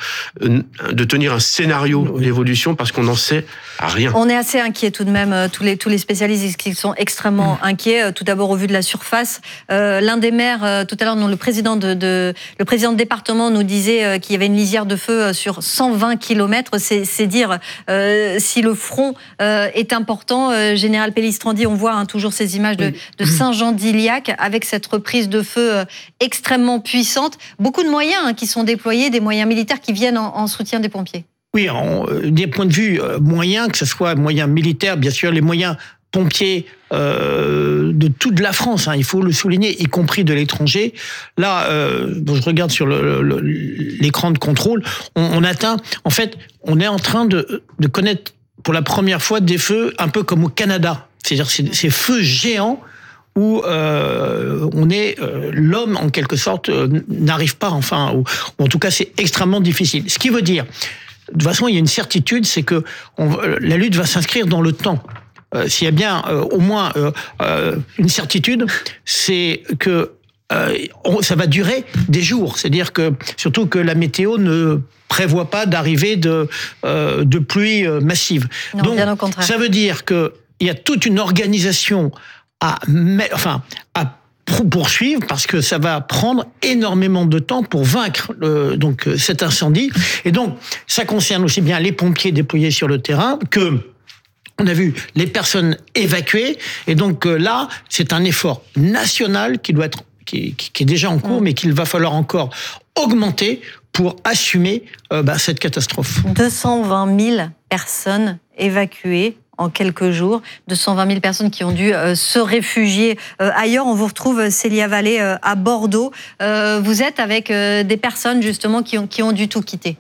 de tenir un scénario d'évolution parce qu'on n'en sait rien. On est assez inquiets tout de même, tous les tous les spécialistes qui sont extrêmement mmh. inquiets. Tout d'abord au vu de la surface, euh, l'un des maires euh, tout à l'heure, non, le président de, de le président de département nous disait euh, qu'il y avait une lisière de feu sur cent vingt kilomètres. C'est, c'est dire euh, si le front euh, est important. Euh, Général Pellistrandi, on voit hein, toujours ces images de, de Saint-Jean-d'Iliac avec cette reprise de feu euh, extrêmement puissante. Beaucoup de moyens hein, qui sont déployés, des moyens militaires qui viennent en, en soutien des pompiers. oui, on, des points de vue moyens, que ce soit moyens militaires, bien sûr, les moyens pompiers euh, de toute la France, hein, il faut le souligner, y compris de l'étranger. Là, euh, bon, je regarde sur le, le, l'écran de contrôle, on, on atteint, en fait, on est en train de, de connaître pour la première fois des feux un peu comme au Canada. C'est-à-dire ces, ces feux géants où euh, on est euh, l'homme en quelque sorte euh, n'arrive pas, enfin, ou, ou en tout cas c'est extrêmement difficile. Ce qui veut dire, de toute façon, il y a une certitude, c'est que on, la lutte va s'inscrire dans le temps. Euh, s'il y a bien euh, au moins euh, euh, une certitude, c'est que euh, on, ça va durer des jours. C'est-à-dire que surtout que la météo ne prévoit pas d'arrivée de euh, de pluie euh, massive. Non, donc bien au contraire. ça veut dire que il y a toute une organisation à enfin à poursuivre parce que ça va prendre énormément de temps pour vaincre le, donc cet incendie. Et donc ça concerne aussi bien les pompiers déployés sur le terrain que on a vu les personnes évacuées, et donc euh, là, c'est un effort national qui doit être, qui, qui, qui est déjà en cours, mmh. mais qu'il va falloir encore augmenter pour assumer euh, bah, cette catastrophe. deux cent vingt mille personnes évacuées en quelques jours, deux cent vingt mille personnes qui ont dû euh, se réfugier euh, ailleurs. On vous retrouve, Célia Vallée, euh, à Bordeaux. Euh, vous êtes avec euh, des personnes justement qui ont, qui ont dû tout quitter.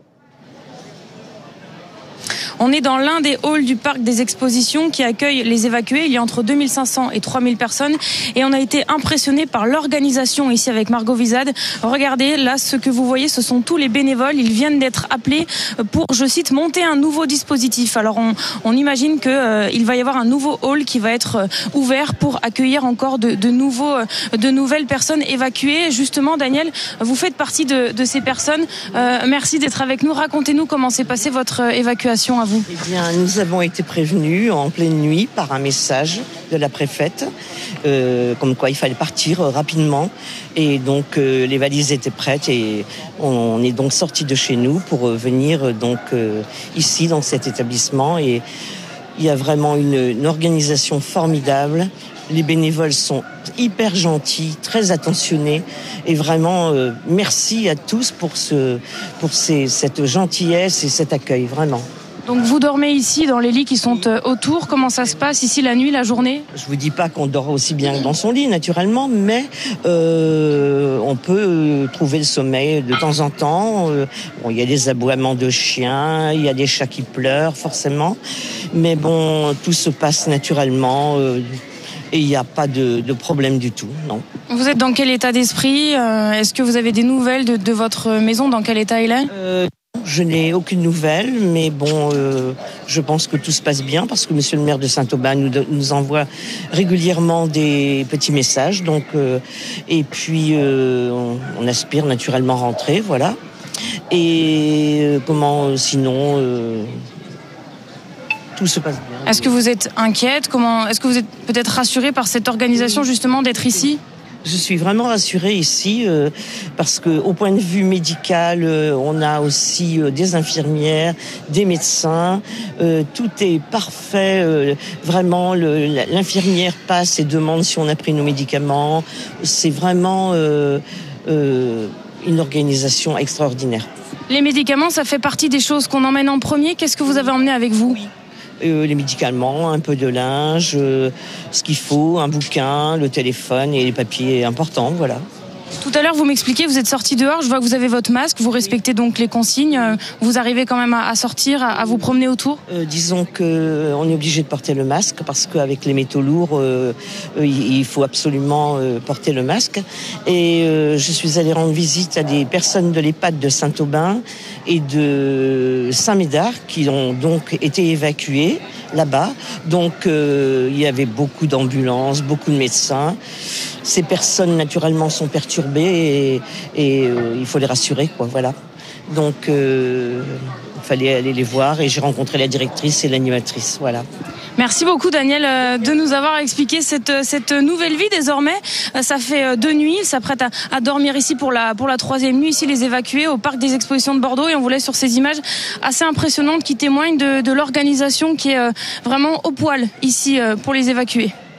On est dans l'un des halls du parc des expositions qui accueille les évacués. Il y a entre deux mille cinq cents et trois mille personnes. Et on a été impressionnés par l'organisation ici avec Margot Vizade. Regardez, là, ce que vous voyez, ce sont tous les bénévoles. Ils viennent d'être appelés pour, je cite, monter un nouveau dispositif. Alors, on, on imagine qu'il euh, va y avoir un nouveau hall qui va être euh, ouvert pour accueillir encore de, de, nouveaux, euh, de nouvelles personnes évacuées. Justement, Daniel, vous faites partie de, de ces personnes. Euh, merci d'être avec nous. Racontez-nous comment s'est passée votre euh, évacuation à vous. Eh bien, nous avons été prévenus en pleine nuit par un message de la préfète, euh, comme quoi il fallait partir euh, rapidement. Et donc, euh, les valises étaient prêtes et on est donc sortis de chez nous pour euh, venir euh, donc euh, ici dans cet établissement. Et il y a vraiment une, une organisation formidable. Les bénévoles sont hyper gentils, très attentionnés, et vraiment euh, merci à tous pour ce, pour ces, cette gentillesse et cet accueil, vraiment. Donc vous dormez ici dans les lits qui sont autour. Comment ça se passe ici la nuit, la journée ? Je vous dis pas qu'on dort aussi bien que dans son lit naturellement, mais euh, on peut trouver le sommeil de temps en temps. Bon, il y a des aboiements de chiens, il y a des chats qui pleurent forcément, mais bon, tout se passe naturellement. Euh, Et il n'y a pas de, de problème du tout, non. Vous êtes dans quel état d'esprit ? Est-ce que vous avez des nouvelles de, de votre maison ? Dans quel état elle est ? euh, Je n'ai aucune nouvelle, mais bon, euh, je pense que tout se passe bien parce que Monsieur le maire de Saint-Aubin nous, nous envoie régulièrement des petits messages. Donc, euh, et puis, euh, on, on aspire naturellement rentrer, voilà. Et euh, comment, sinon... Euh, tout se passe bien. Est-ce que vous êtes inquiète ? Comment, est-ce que vous êtes peut-être rassurée par cette organisation justement d'être ici ? Je suis vraiment rassurée ici euh, parce que au point de vue médical, euh, on a aussi euh, des infirmières, des médecins. Euh, tout est parfait. Euh, vraiment, le, l'infirmière passe et demande si on a pris nos médicaments. C'est vraiment euh, euh, une organisation extraordinaire. Les médicaments, ça fait partie des choses qu'on emmène en premier. Qu'est-ce que vous avez emmené avec vous ? Oui. Euh, les médicaments, un peu de linge, euh, ce qu'il faut, un bouquin, le téléphone et les papiers importants, voilà. Tout à l'heure, vous m'expliquez, vous êtes sorti dehors, je vois que vous avez votre masque, vous respectez donc les consignes, vous arrivez quand même à sortir, à vous promener autour ? euh, Disons qu'on est obligé de porter le masque parce qu'avec les métaux lourds, euh, il faut absolument euh, porter le masque. Et euh, je suis allée rendre visite à des personnes de l'EHPAD de Saint-Aubin et de Saint-Médard qui ont donc été évacuées là-bas. Donc euh, il y avait beaucoup d'ambulances, beaucoup de médecins. Ces personnes naturellement sont perturbées et, et euh, il faut les rassurer, quoi. Voilà. Donc euh, il fallait aller les voir et j'ai rencontré la directrice et l'animatrice. Voilà. Merci beaucoup Daniel de nous avoir expliqué cette, cette nouvelle vie désormais. Ça fait deux nuits, ils s'apprêtent à, à dormir ici pour la, pour la troisième nuit, ici les évacués au parc des expositions de Bordeaux, et on vous laisse sur ces images assez impressionnantes qui témoignent de, de l'organisation qui est vraiment au poil ici pour les évacués.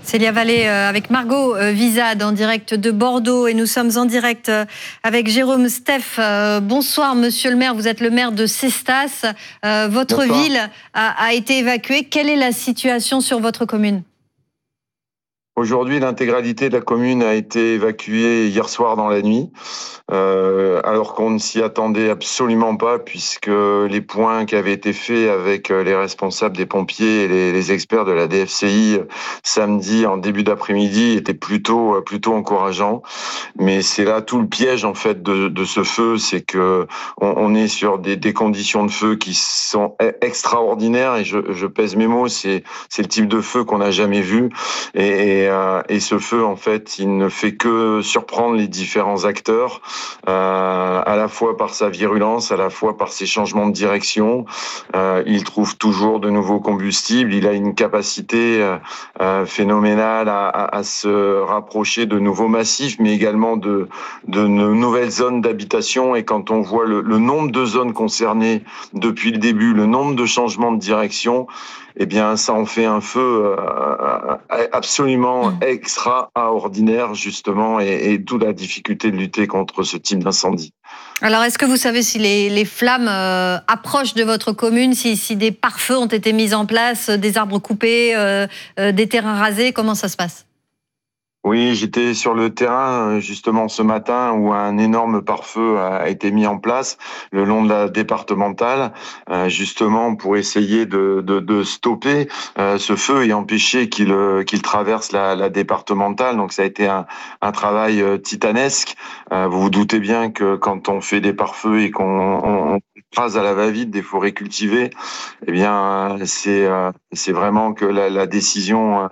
Célia Vallée avec Margot Vizade en direct de Bordeaux et nous sommes en direct avec Jérôme Steff. Bonsoir Monsieur le maire, vous êtes le maire de Cestas. Votre Bonsoir. ville a, a été évacuée. Quelle est la situation sur votre commune ? Aujourd'hui, l'intégralité de la commune a été évacuée hier soir dans la nuit, euh, alors qu'on ne s'y attendait absolument pas, puisque les points qui avaient été faits avec les responsables des pompiers et les, les experts de la D F C I samedi en début d'après-midi étaient plutôt plutôt encourageants. Mais c'est là tout le piège en fait de, de ce feu, c'est que on, on est sur des, des conditions de feu qui sont extraordinaires et je, je pèse mes mots, c'est c'est le type de feu qu'on n'a jamais vu et, et Et ce feu, en fait, il ne fait que surprendre les différents acteurs, euh, à la fois par sa virulence, à la fois par ses changements de direction. Euh, il trouve toujours de nouveaux combustibles. Il a une capacité euh, phénoménale à, à, à se rapprocher de nouveaux massifs, mais également de, de nouvelles zones d'habitation. Et quand on voit le, le nombre de zones concernées depuis le début, le nombre de changements de direction, eh bien, ça en fait un feu euh, absolument extraordinaire, justement, et, et d'où la difficulté de lutter contre ce type d'incendie. Alors, est-ce que vous savez si les, les flammes euh, approchent de votre commune, si, si des pare-feux ont été mis en place, des arbres coupés, euh, euh, des terrains rasés, comment ça se passe ? Oui, j'étais sur le terrain justement ce matin où un énorme pare-feu a été mis en place le long de la départementale, justement pour essayer de, de, de stopper ce feu et empêcher qu'il qu'il traverse la, la départementale. Donc ça a été un, un travail titanesque. Vous vous doutez bien que quand on fait des pare-feux et qu'on rase à la va-vite des forêts cultivées, eh bien c'est c'est vraiment que la, la décision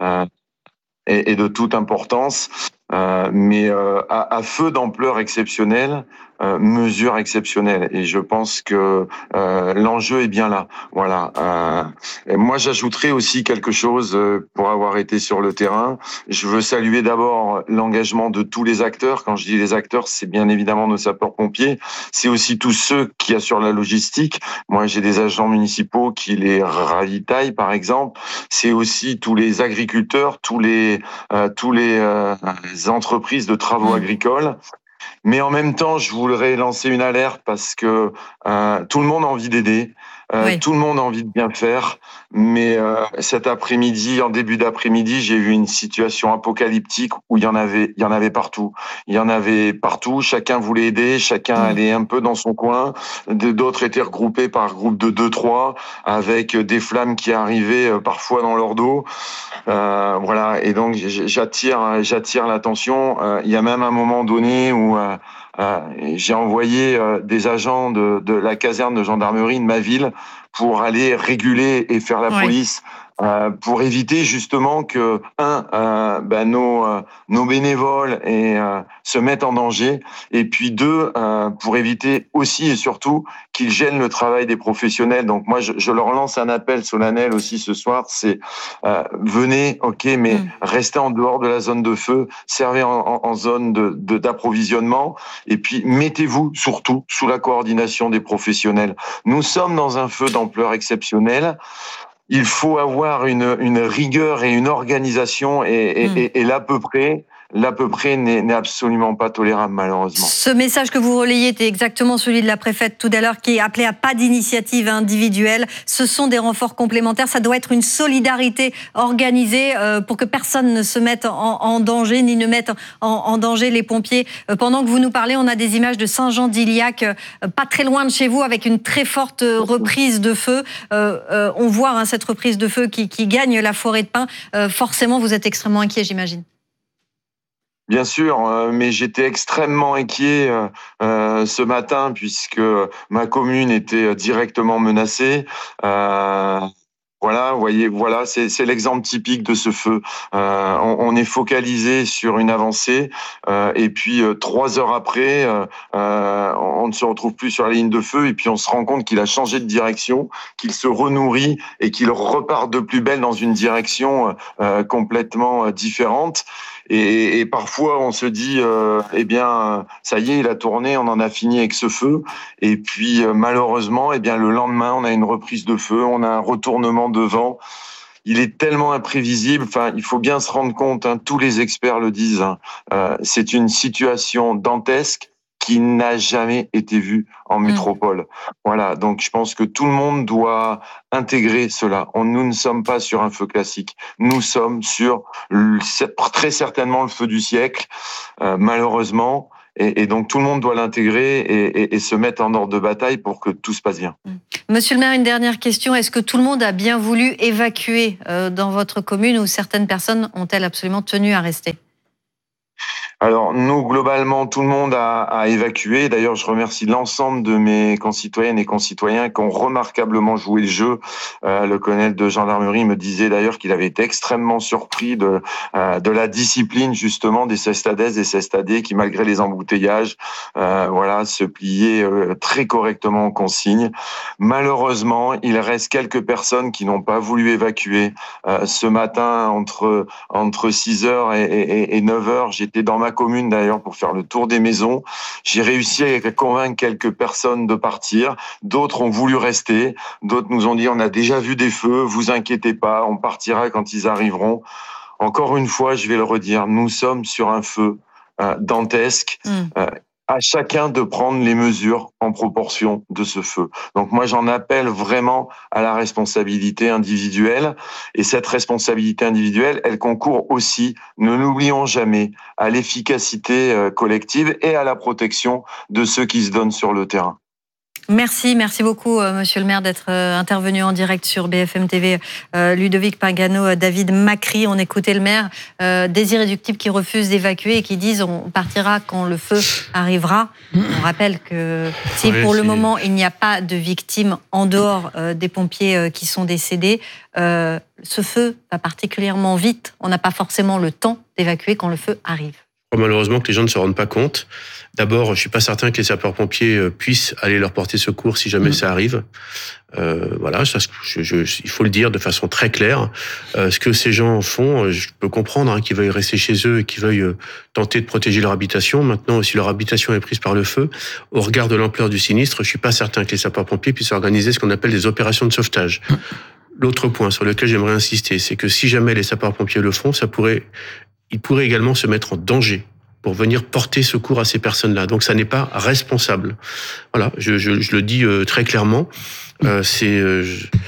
et de toute importance, euh, mais euh, à, à feu d'ampleur exceptionnelle, euh, mesure exceptionnelle. Et je pense que euh, l'enjeu est bien là. Voilà. Euh, et moi, j'ajouterais aussi quelque chose euh, pour avoir été sur le terrain. Je veux saluer d'abord l'engagement de tous les acteurs. Quand je dis les acteurs, c'est bien évidemment nos sapeurs-pompiers. C'est aussi tous ceux qui assurent la logistique. Moi, j'ai des agents municipaux qui les ravitaillent, par exemple. C'est aussi tous les agriculteurs, tous les euh, tous les euh, entreprises de travaux agricoles. Mais en même temps, je voudrais lancer une alerte parce que euh, tout le monde a envie d'aider, euh, oui. tout le monde a envie de bien faire. Mais euh, cet après-midi, en début d'après-midi, j'ai vu une situation apocalyptique où il y en avait, il y en avait partout. Il y en avait partout. Chacun voulait aider, chacun mmh. allait un peu dans son coin. D'autres étaient regroupés par groupe de deux, trois, avec des flammes qui arrivaient parfois dans leur dos. Euh, voilà. Et donc j'attire, j'attire l'attention. Euh, il y a même un moment donné où euh, euh, j'ai envoyé euh, des agents de, de la caserne de gendarmerie de ma ville pour aller réguler et faire la ouais. police, euh, pour éviter justement que un, euh, ben nos euh, nos bénévoles et euh, se mettent en danger, et puis deux, euh, pour éviter aussi et surtout qu'ils gênent le travail des professionnels. Donc moi, je, je leur lance un appel solennel aussi ce soir. C'est euh, venez, ok, mais mmh. restez en dehors de la zone de feu, servez en, en, en zone de, de d'approvisionnement, et puis mettez-vous surtout sous la coordination des professionnels. Nous sommes dans un feu d'ampleur exceptionnelle. Il faut avoir une, une rigueur et une organisation, et, et, mmh. et, et l'à peu près, l'à peu près n'est, n'est absolument pas tolérable, malheureusement. Ce message que vous relayez était exactement celui de la préfète tout à l'heure, qui appelait à pas d'initiative individuelle. Ce sont des renforts complémentaires. Ça doit être une solidarité organisée euh, pour que personne ne se mette en, en danger, ni ne mette en, en danger les pompiers. Euh, pendant que vous nous parlez, on a des images de Saint-Jean-d'Iliac, euh, pas très loin de chez vous, avec une très forte reprise de feu. Euh, euh, on voit hein, cette reprise de feu qui, qui gagne la forêt de pins. Euh, forcément, vous êtes extrêmement inquiet, j'imagine. Bien sûr, euh, mais j'étais extrêmement inquiet euh, euh, ce matin puisque ma commune était directement menacée. Euh, Voilà, vous voyez, voilà, c'est, c'est l'exemple typique de ce feu. Euh, on, on est focalisé sur une avancée, euh, et puis euh, trois heures après, euh, euh, on ne se retrouve plus sur la ligne de feu, et puis on se rend compte qu'il a changé de direction, qu'il se renourrit et qu'il repart de plus belle dans une direction euh, complètement différente. Et, et parfois, on se dit, euh, eh bien, ça y est, il a tourné, on en a fini avec ce feu. Et puis, euh, malheureusement, eh bien, le lendemain, on a une reprise de feu, on a un retournement de vent. il est tellement imprévisible. Enfin, il faut bien se rendre compte, hein, tous les experts le disent, hein, euh, c'est une situation dantesque qui n'a jamais été vue en métropole. Mmh. Voilà, donc je pense que tout le monde doit intégrer cela. On, nous ne sommes pas sur un feu classique. Nous sommes sur le, très certainement le feu du siècle, euh, malheureusement. Et, et donc tout le monde doit l'intégrer et, et, et se mettre en ordre de bataille pour que tout se passe bien. Monsieur le maire, une dernière question. Est-ce que tout le monde a bien voulu évacuer euh, dans votre commune ou certaines personnes ont-elles absolument tenu à rester ? Alors, nous, globalement, tout le monde a, a évacué. D'ailleurs, je remercie l'ensemble de mes concitoyennes et concitoyens qui ont remarquablement joué le jeu. Euh, le colonel de gendarmerie me disait d'ailleurs qu'il avait été extrêmement surpris de, euh, de la discipline, justement, des cestadaises et des cestadés qui, malgré les embouteillages, euh, voilà, se pliaient euh, très correctement aux consignes. Malheureusement, il reste quelques personnes qui n'ont pas voulu évacuer. Euh, ce matin, entre, entre six heures et, et, et neuf heures, j'étais dans ma commune d'ailleurs pour faire le tour des maisons. J'ai réussi à convaincre quelques personnes de partir. D'autres ont voulu rester. D'autres nous ont dit on a déjà vu des feux, vous inquiétez pas, on partira quand ils arriveront. Encore une fois, je vais le redire, nous sommes sur un feu euh, dantesque. Mmh. Euh, à chacun de prendre les mesures en proportion de ce feu. Donc moi, j'en appelle vraiment à la responsabilité individuelle. Et cette responsabilité individuelle, elle concourt aussi, ne l'oublions jamais, à l'efficacité collective et à la protection de ceux qui se donnent sur le terrain. Merci, merci beaucoup, euh, monsieur le maire, d'être euh, intervenu en direct sur B F M T V. Euh, Ludovic Pagano, euh, David Macri, on écoutait le maire, euh, des irréductibles qui refusent d'évacuer et qui disent on partira quand le feu arrivera. On rappelle que si oui, pour le moment il n'y a pas de victimes en dehors euh, des pompiers euh, qui sont décédés, euh, ce feu va particulièrement vite. On n'a pas forcément le temps d'évacuer quand le feu arrive. Malheureusement que les gens ne se rendent pas compte. D'abord, je ne suis pas certain que les sapeurs-pompiers puissent aller leur porter secours si jamais mmh. ça arrive. Euh, voilà, ça, je, je, il faut le dire de façon très claire. Euh, ce que ces gens font, je peux comprendre hein, qu'ils veuillent rester chez eux et qu'ils veuillent euh, tenter de protéger leur habitation. Maintenant, si leur habitation est prise par le feu, au regard de l'ampleur du sinistre, je ne suis pas certain que les sapeurs-pompiers puissent organiser ce qu'on appelle des opérations de sauvetage. Mmh. L'autre point sur lequel j'aimerais insister, c'est que si jamais les sapeurs-pompiers le font, ça pourrait... ils pourraient également se mettre en danger pour venir porter secours à ces personnes-là. Donc ça n'est pas responsable. Voilà, je, je, je le dis euh, très clairement. Euh, c'est, euh,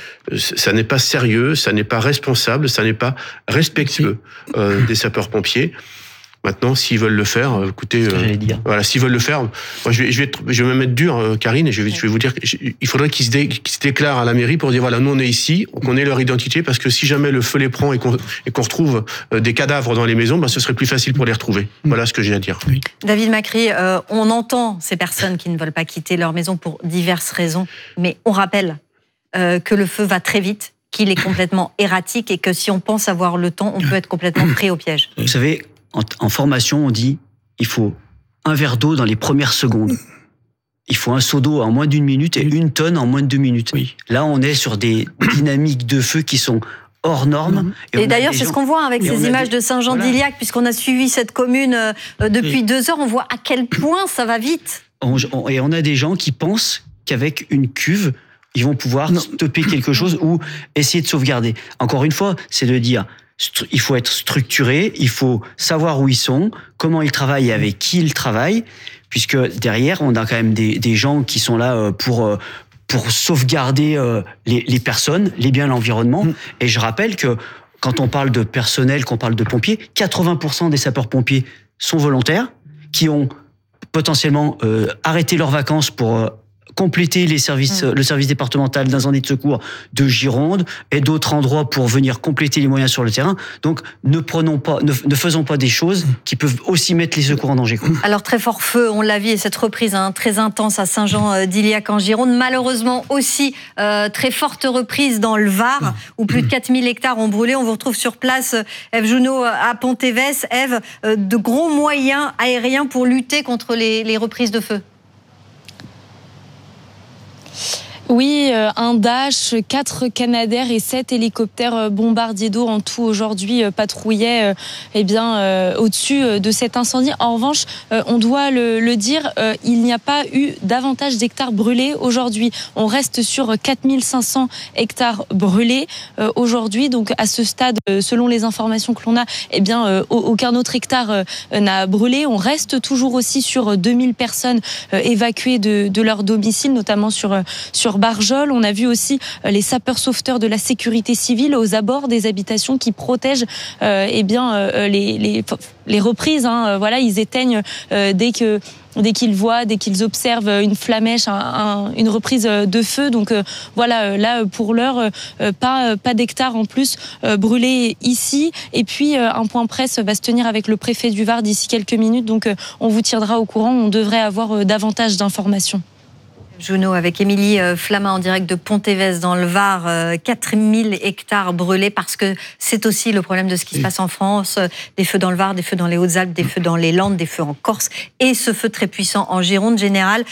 ça n'est pas sérieux, ça n'est pas responsable, ça n'est pas respectueux euh, des sapeurs-pompiers. Maintenant, s'ils veulent le faire, écoutez, euh, voilà, s'ils veulent le faire, moi, je vais, je vais, je vais me mettre dur, euh, Karine, et je vais, je vais vous dire, il faudrait qu'ils se, dé, qu'ils se déclarent à la mairie pour dire, voilà, nous on est ici, qu'on ait leur identité, parce que si jamais le feu les prend et qu'on, et qu'on retrouve euh, des cadavres dans les maisons, ben, ce serait plus facile pour les retrouver. Voilà ce que j'ai à dire. Oui. David Macri, euh, on entend ces personnes qui ne veulent pas quitter leur maison pour diverses raisons, mais on rappelle euh, que le feu va très vite, qu'il est complètement erratique et que si on pense avoir le temps, on peut être complètement pris au piège. Vous savez, En, en formation, on dit il faut un verre d'eau dans les premières secondes. Il faut un seau d'eau en moins d'une minute et une tonne en moins de deux minutes. Oui. Là, on est sur des dynamiques de feu qui sont hors normes. Et, et d'ailleurs, c'est gens... ce qu'on voit avec ces images des... de Saint-Jean-d'Iliac, voilà. Puisqu'on a suivi cette commune euh, depuis oui. deux heures, on voit à quel point ça va vite. On, on, et on a des gens qui pensent qu'avec une cuve, ils vont pouvoir non. stopper quelque chose ou essayer de sauvegarder. Encore une fois, c'est de dire... il faut être structuré, il faut savoir où ils sont, comment ils travaillent et avec qui ils travaillent, puisque derrière, on a quand même des, des gens qui sont là pour, pour sauvegarder les, les personnes, les biens, l'environnement. Mmh. Et je rappelle que quand on parle de personnel, qu'on parle de pompiers, quatre-vingts pour cent des sapeurs-pompiers sont volontaires, qui ont potentiellement euh, arrêté leurs vacances pour... Euh, compléter les services, mmh. le service départemental d'incendie de secours de Gironde et d'autres endroits pour venir compléter les moyens sur le terrain. Donc, ne prenons pas, ne, ne faisons pas des choses qui peuvent aussi mettre les secours en danger. Quoi. Alors, très fort feu, on l'a vu, et cette reprise hein, très intense à Saint-Jean-d'Iliac en Gironde. Malheureusement aussi, euh, très forte reprise dans le Var, mmh. où plus de quatre mille hectares ont brûlé. On vous retrouve sur place, Ève Jounot, à Pontévès. Ève, euh, de gros moyens aériens pour lutter contre les, les reprises de feu. Oui, un Dash, quatre Canadair et sept hélicoptères bombardiers d'eau en tout aujourd'hui patrouillaient eh bien, au-dessus de cet incendie. En revanche, on doit le, le dire, il n'y a pas eu davantage d'hectares brûlés aujourd'hui. On reste sur quatre mille cinq cents hectares brûlés aujourd'hui. Donc à ce stade, selon les informations que l'on a, eh bien, aucun autre hectare n'a brûlé. On reste toujours aussi sur deux mille personnes évacuées de, de leur domicile, notamment sur, sur Barjol. On a vu aussi les sapeurs-sauveteurs de la sécurité civile aux abords des habitations qui protègent euh, eh bien, euh, les, les, les reprises. Hein. Voilà, ils éteignent euh, dès que dès qu'ils voient, dès qu'ils observent une flamèche, un, un, une reprise de feu. Donc euh, voilà, là pour l'heure, euh, pas, pas d'hectares en plus euh, brûlés ici. Et puis euh, un point presse va se tenir avec le préfet du Var d'ici quelques minutes. Donc euh, on vous tiendra au courant. On devrait avoir euh, davantage d'informations. Junot avec Émilie Flama en direct de Pont-Évès dans le Var, quatre mille hectares brûlés parce que c'est aussi le problème de ce qui se passe en France, des feux dans le Var, des feux dans les Hautes-Alpes, des feux dans les Landes, des feux en Corse et ce feu très puissant en Gironde. Général,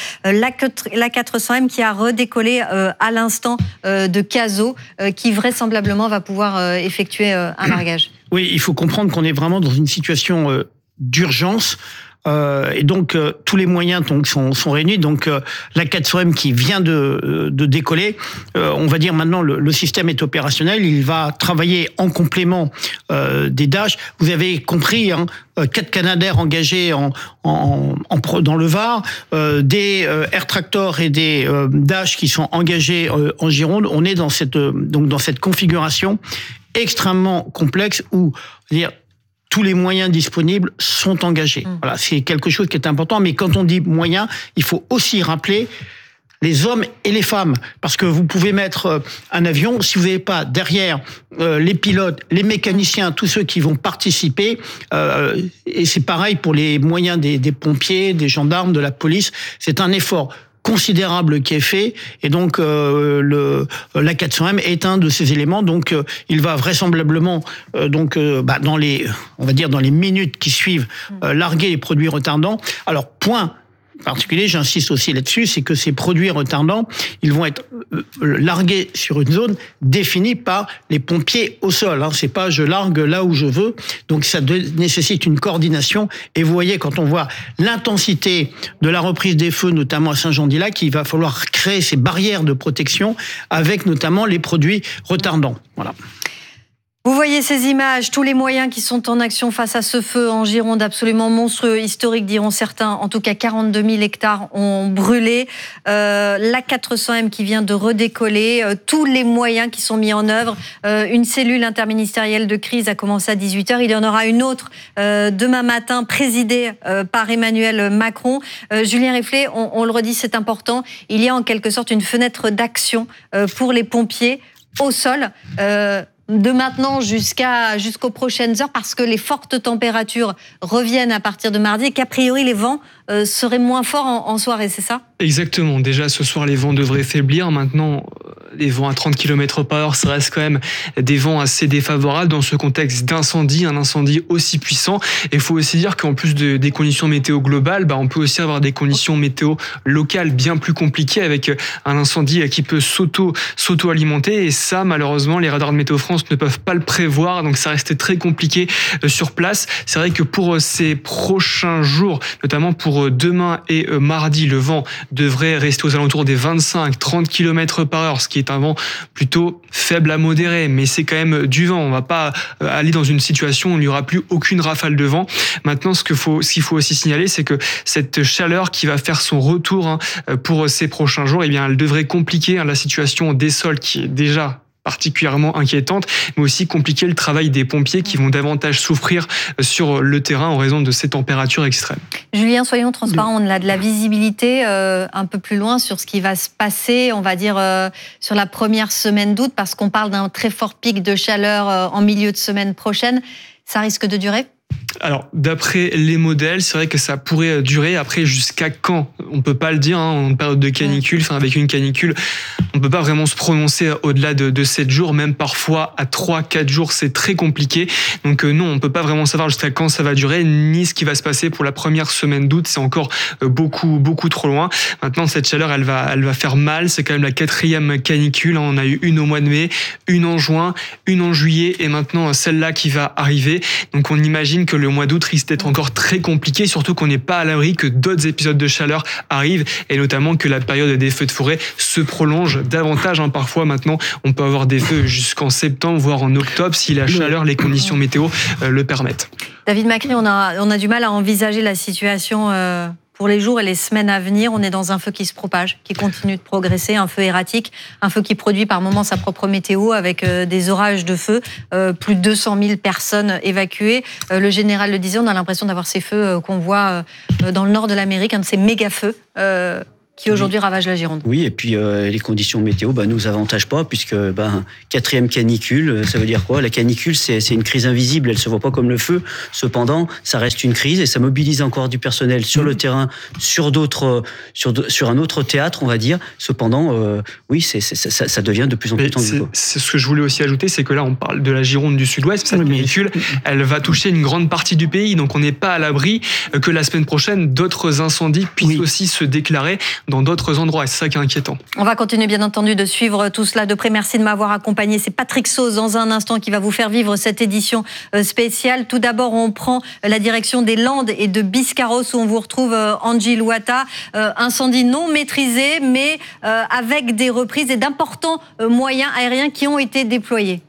l'A quatre cents M qui a redécollé à l'instant de Cazaux qui vraisemblablement va pouvoir effectuer un largage. Oui, il faut comprendre qu'on est vraiment dans une situation d'urgence. Euh, et donc euh, tous les moyens donc sont, sont réunis. Donc euh, l'A quatre cents M qui vient de, de décoller, euh, on va dire maintenant le, le système est opérationnel. Il va travailler en complément euh, des Dash. Vous avez compris, hein, quatre Canadair engagés en, en, en dans le Var, euh, des euh, Air Tractor et des euh, Dash qui sont engagés euh, en Gironde. On est dans cette euh, donc dans cette configuration extrêmement complexe où dire tous les moyens disponibles sont engagés. Mmh. Voilà, c'est quelque chose qui est important. Mais quand on dit moyens, il faut aussi rappeler les hommes et les femmes. Parce que vous pouvez mettre un avion, si vous n'avez pas derrière euh, les pilotes, les mécaniciens, tous ceux qui vont participer, euh, et c'est pareil pour les moyens des, des pompiers, des gendarmes, de la police, c'est un effort considérable qui est fait, et donc euh, le l'A quatre cents M est un de ces éléments. Donc euh, il va vraisemblablement euh, donc euh, bah, dans les on va dire dans les minutes qui suivent euh, larguer les produits retardants. Alors point particulier, j'insiste aussi là-dessus, c'est que ces produits retardants, ils vont être largués sur une zone définie par les pompiers au sol. Hein. C'est pas je largue là où je veux. Donc ça nécessite une coordination. Et vous voyez, quand on voit l'intensité de la reprise des feux, notamment à Saint-Jean-d'Illac, il va falloir créer ces barrières de protection avec notamment les produits retardants. Voilà. Vous voyez ces images, tous les moyens qui sont en action face à ce feu en Gironde absolument monstrueux, historique diront certains. En tout cas, quarante-deux mille hectares ont brûlé. Euh, L'A quatre cents M qui vient de redécoller, euh, tous les moyens qui sont mis en œuvre. Euh, une cellule interministérielle de crise a commencé à dix-huit heures. Il y en aura une autre euh, demain matin, présidée euh, par Emmanuel Macron. Euh, Julien Riflet, on, on le redit, c'est important. Il y a en quelque sorte une fenêtre d'action euh, pour les pompiers au sol. Euh, de maintenant jusqu'à jusqu'aux prochaines heures parce que les fortes températures reviennent à partir de mardi et qu'a priori les vents euh, seraient moins forts en, en soirée, c'est ça ? Exactement. Déjà ce soir les vents devraient faiblir. Maintenant les vents à trente kilomètres par heure, ça reste quand même des vents assez défavorables dans ce contexte d'incendie, un incendie aussi puissant. Et il faut aussi dire qu'en plus de, des conditions météo globales, bah, on peut aussi avoir des conditions météo locales bien plus compliquées avec un incendie qui peut s'auto, s'auto-alimenter. Et ça, malheureusement, les radars de Météo France ne peuvent pas le prévoir. Donc ça reste très compliqué sur place. C'est vrai que pour ces prochains jours, notamment pour demain et mardi, le vent devrait rester aux alentours des vingt-cinq à trente kilomètres par heure, ce qui est un vent plutôt faible à modéré, mais c'est quand même du vent. On va pas aller dans une situation où il n'y aura plus aucune rafale de vent. Maintenant, ce qu'il faut, ce qu'il faut aussi signaler, c'est que cette chaleur qui va faire son retour hein, pour ces prochains jours, eh bien, elle devrait compliquer hein, la situation des sols qui est déjà particulièrement inquiétante, mais aussi compliquer le travail des pompiers qui vont davantage souffrir sur le terrain en raison de ces températures extrêmes. Julien, soyons transparents, on a de la visibilité euh, un peu plus loin sur ce qui va se passer, on va dire euh, sur la première semaine d'août, parce qu'on parle d'un très fort pic de chaleur euh, en milieu de semaine prochaine. Ça risque de durer ? Alors, d'après les modèles, c'est vrai que ça pourrait durer. Après, jusqu'à quand? On peut pas le dire, hein, en période de canicule, enfin, avec une canicule, on peut pas vraiment se prononcer au-delà de, de sept jours, même parfois à trois, quatre jours, c'est très compliqué. Donc, euh, non, on peut pas vraiment savoir jusqu'à quand ça va durer, ni ce qui va se passer pour la première semaine d'août. C'est encore euh, beaucoup, beaucoup trop loin. Maintenant, cette chaleur, elle va, elle va faire mal. C'est quand même la quatrième canicule. On a eu une au mois de mai, une en juin, une en juillet, et maintenant, celle-là qui va arriver. Donc, on imagine que le mois d'août risque d'être encore très compliqué, surtout qu'on n'est pas à l'abri que d'autres épisodes de chaleur arrivent, et notamment que la période des feux de forêt se prolonge davantage. Hein. Parfois, maintenant, on peut avoir des feux jusqu'en septembre, voire en octobre, si la chaleur, les conditions météo euh, le permettent. David Macri, on a, on a du mal à envisager la situation euh, pour les jours et les semaines à venir. On est dans un feu qui se propage, qui continue de progresser, un feu erratique, un feu qui produit par moments sa propre météo avec euh, des orages de feu, euh, plus de deux cent mille personnes évacuées. Euh, le général le disait, on a l'impression d'avoir ces feux euh, qu'on voit euh, dans le nord de l'Amérique, un de ces méga-feux euh, qui aujourd'hui oui. ravage la Gironde. Oui, et puis euh, les conditions météo bah, nous avantagent pas, puisque bah, quatrième canicule, ça veut dire quoi? La canicule, c'est, c'est une crise invisible, elle se voit pas comme le feu. Cependant, ça reste une crise et ça mobilise encore du personnel sur mmh. le terrain, sur d'autres, sur, sur un autre théâtre, on va dire. Cependant, euh, oui, c'est, c'est, ça, ça devient de plus en plus tendu. C'est, c'est ce que je voulais aussi ajouter, c'est que là, on parle de la Gironde du Sud-Ouest. Cette oui, canicule, elle va toucher une grande partie du pays, donc on n'est pas à l'abri que la semaine prochaine, d'autres incendies puissent oui. aussi se déclarer dans d'autres endroits, et c'est ça qui est inquiétant. On va continuer bien entendu de suivre tout cela de près. Merci de m'avoir accompagné. C'est Patrick Sauze dans un instant qui va vous faire vivre cette édition spéciale. Tout d'abord, on prend la direction des Landes et de Biscarrosse où on vous retrouve Angie Louata. Euh, incendie non maîtrisé, mais euh, avec des reprises et d'importants moyens aériens qui ont été déployés.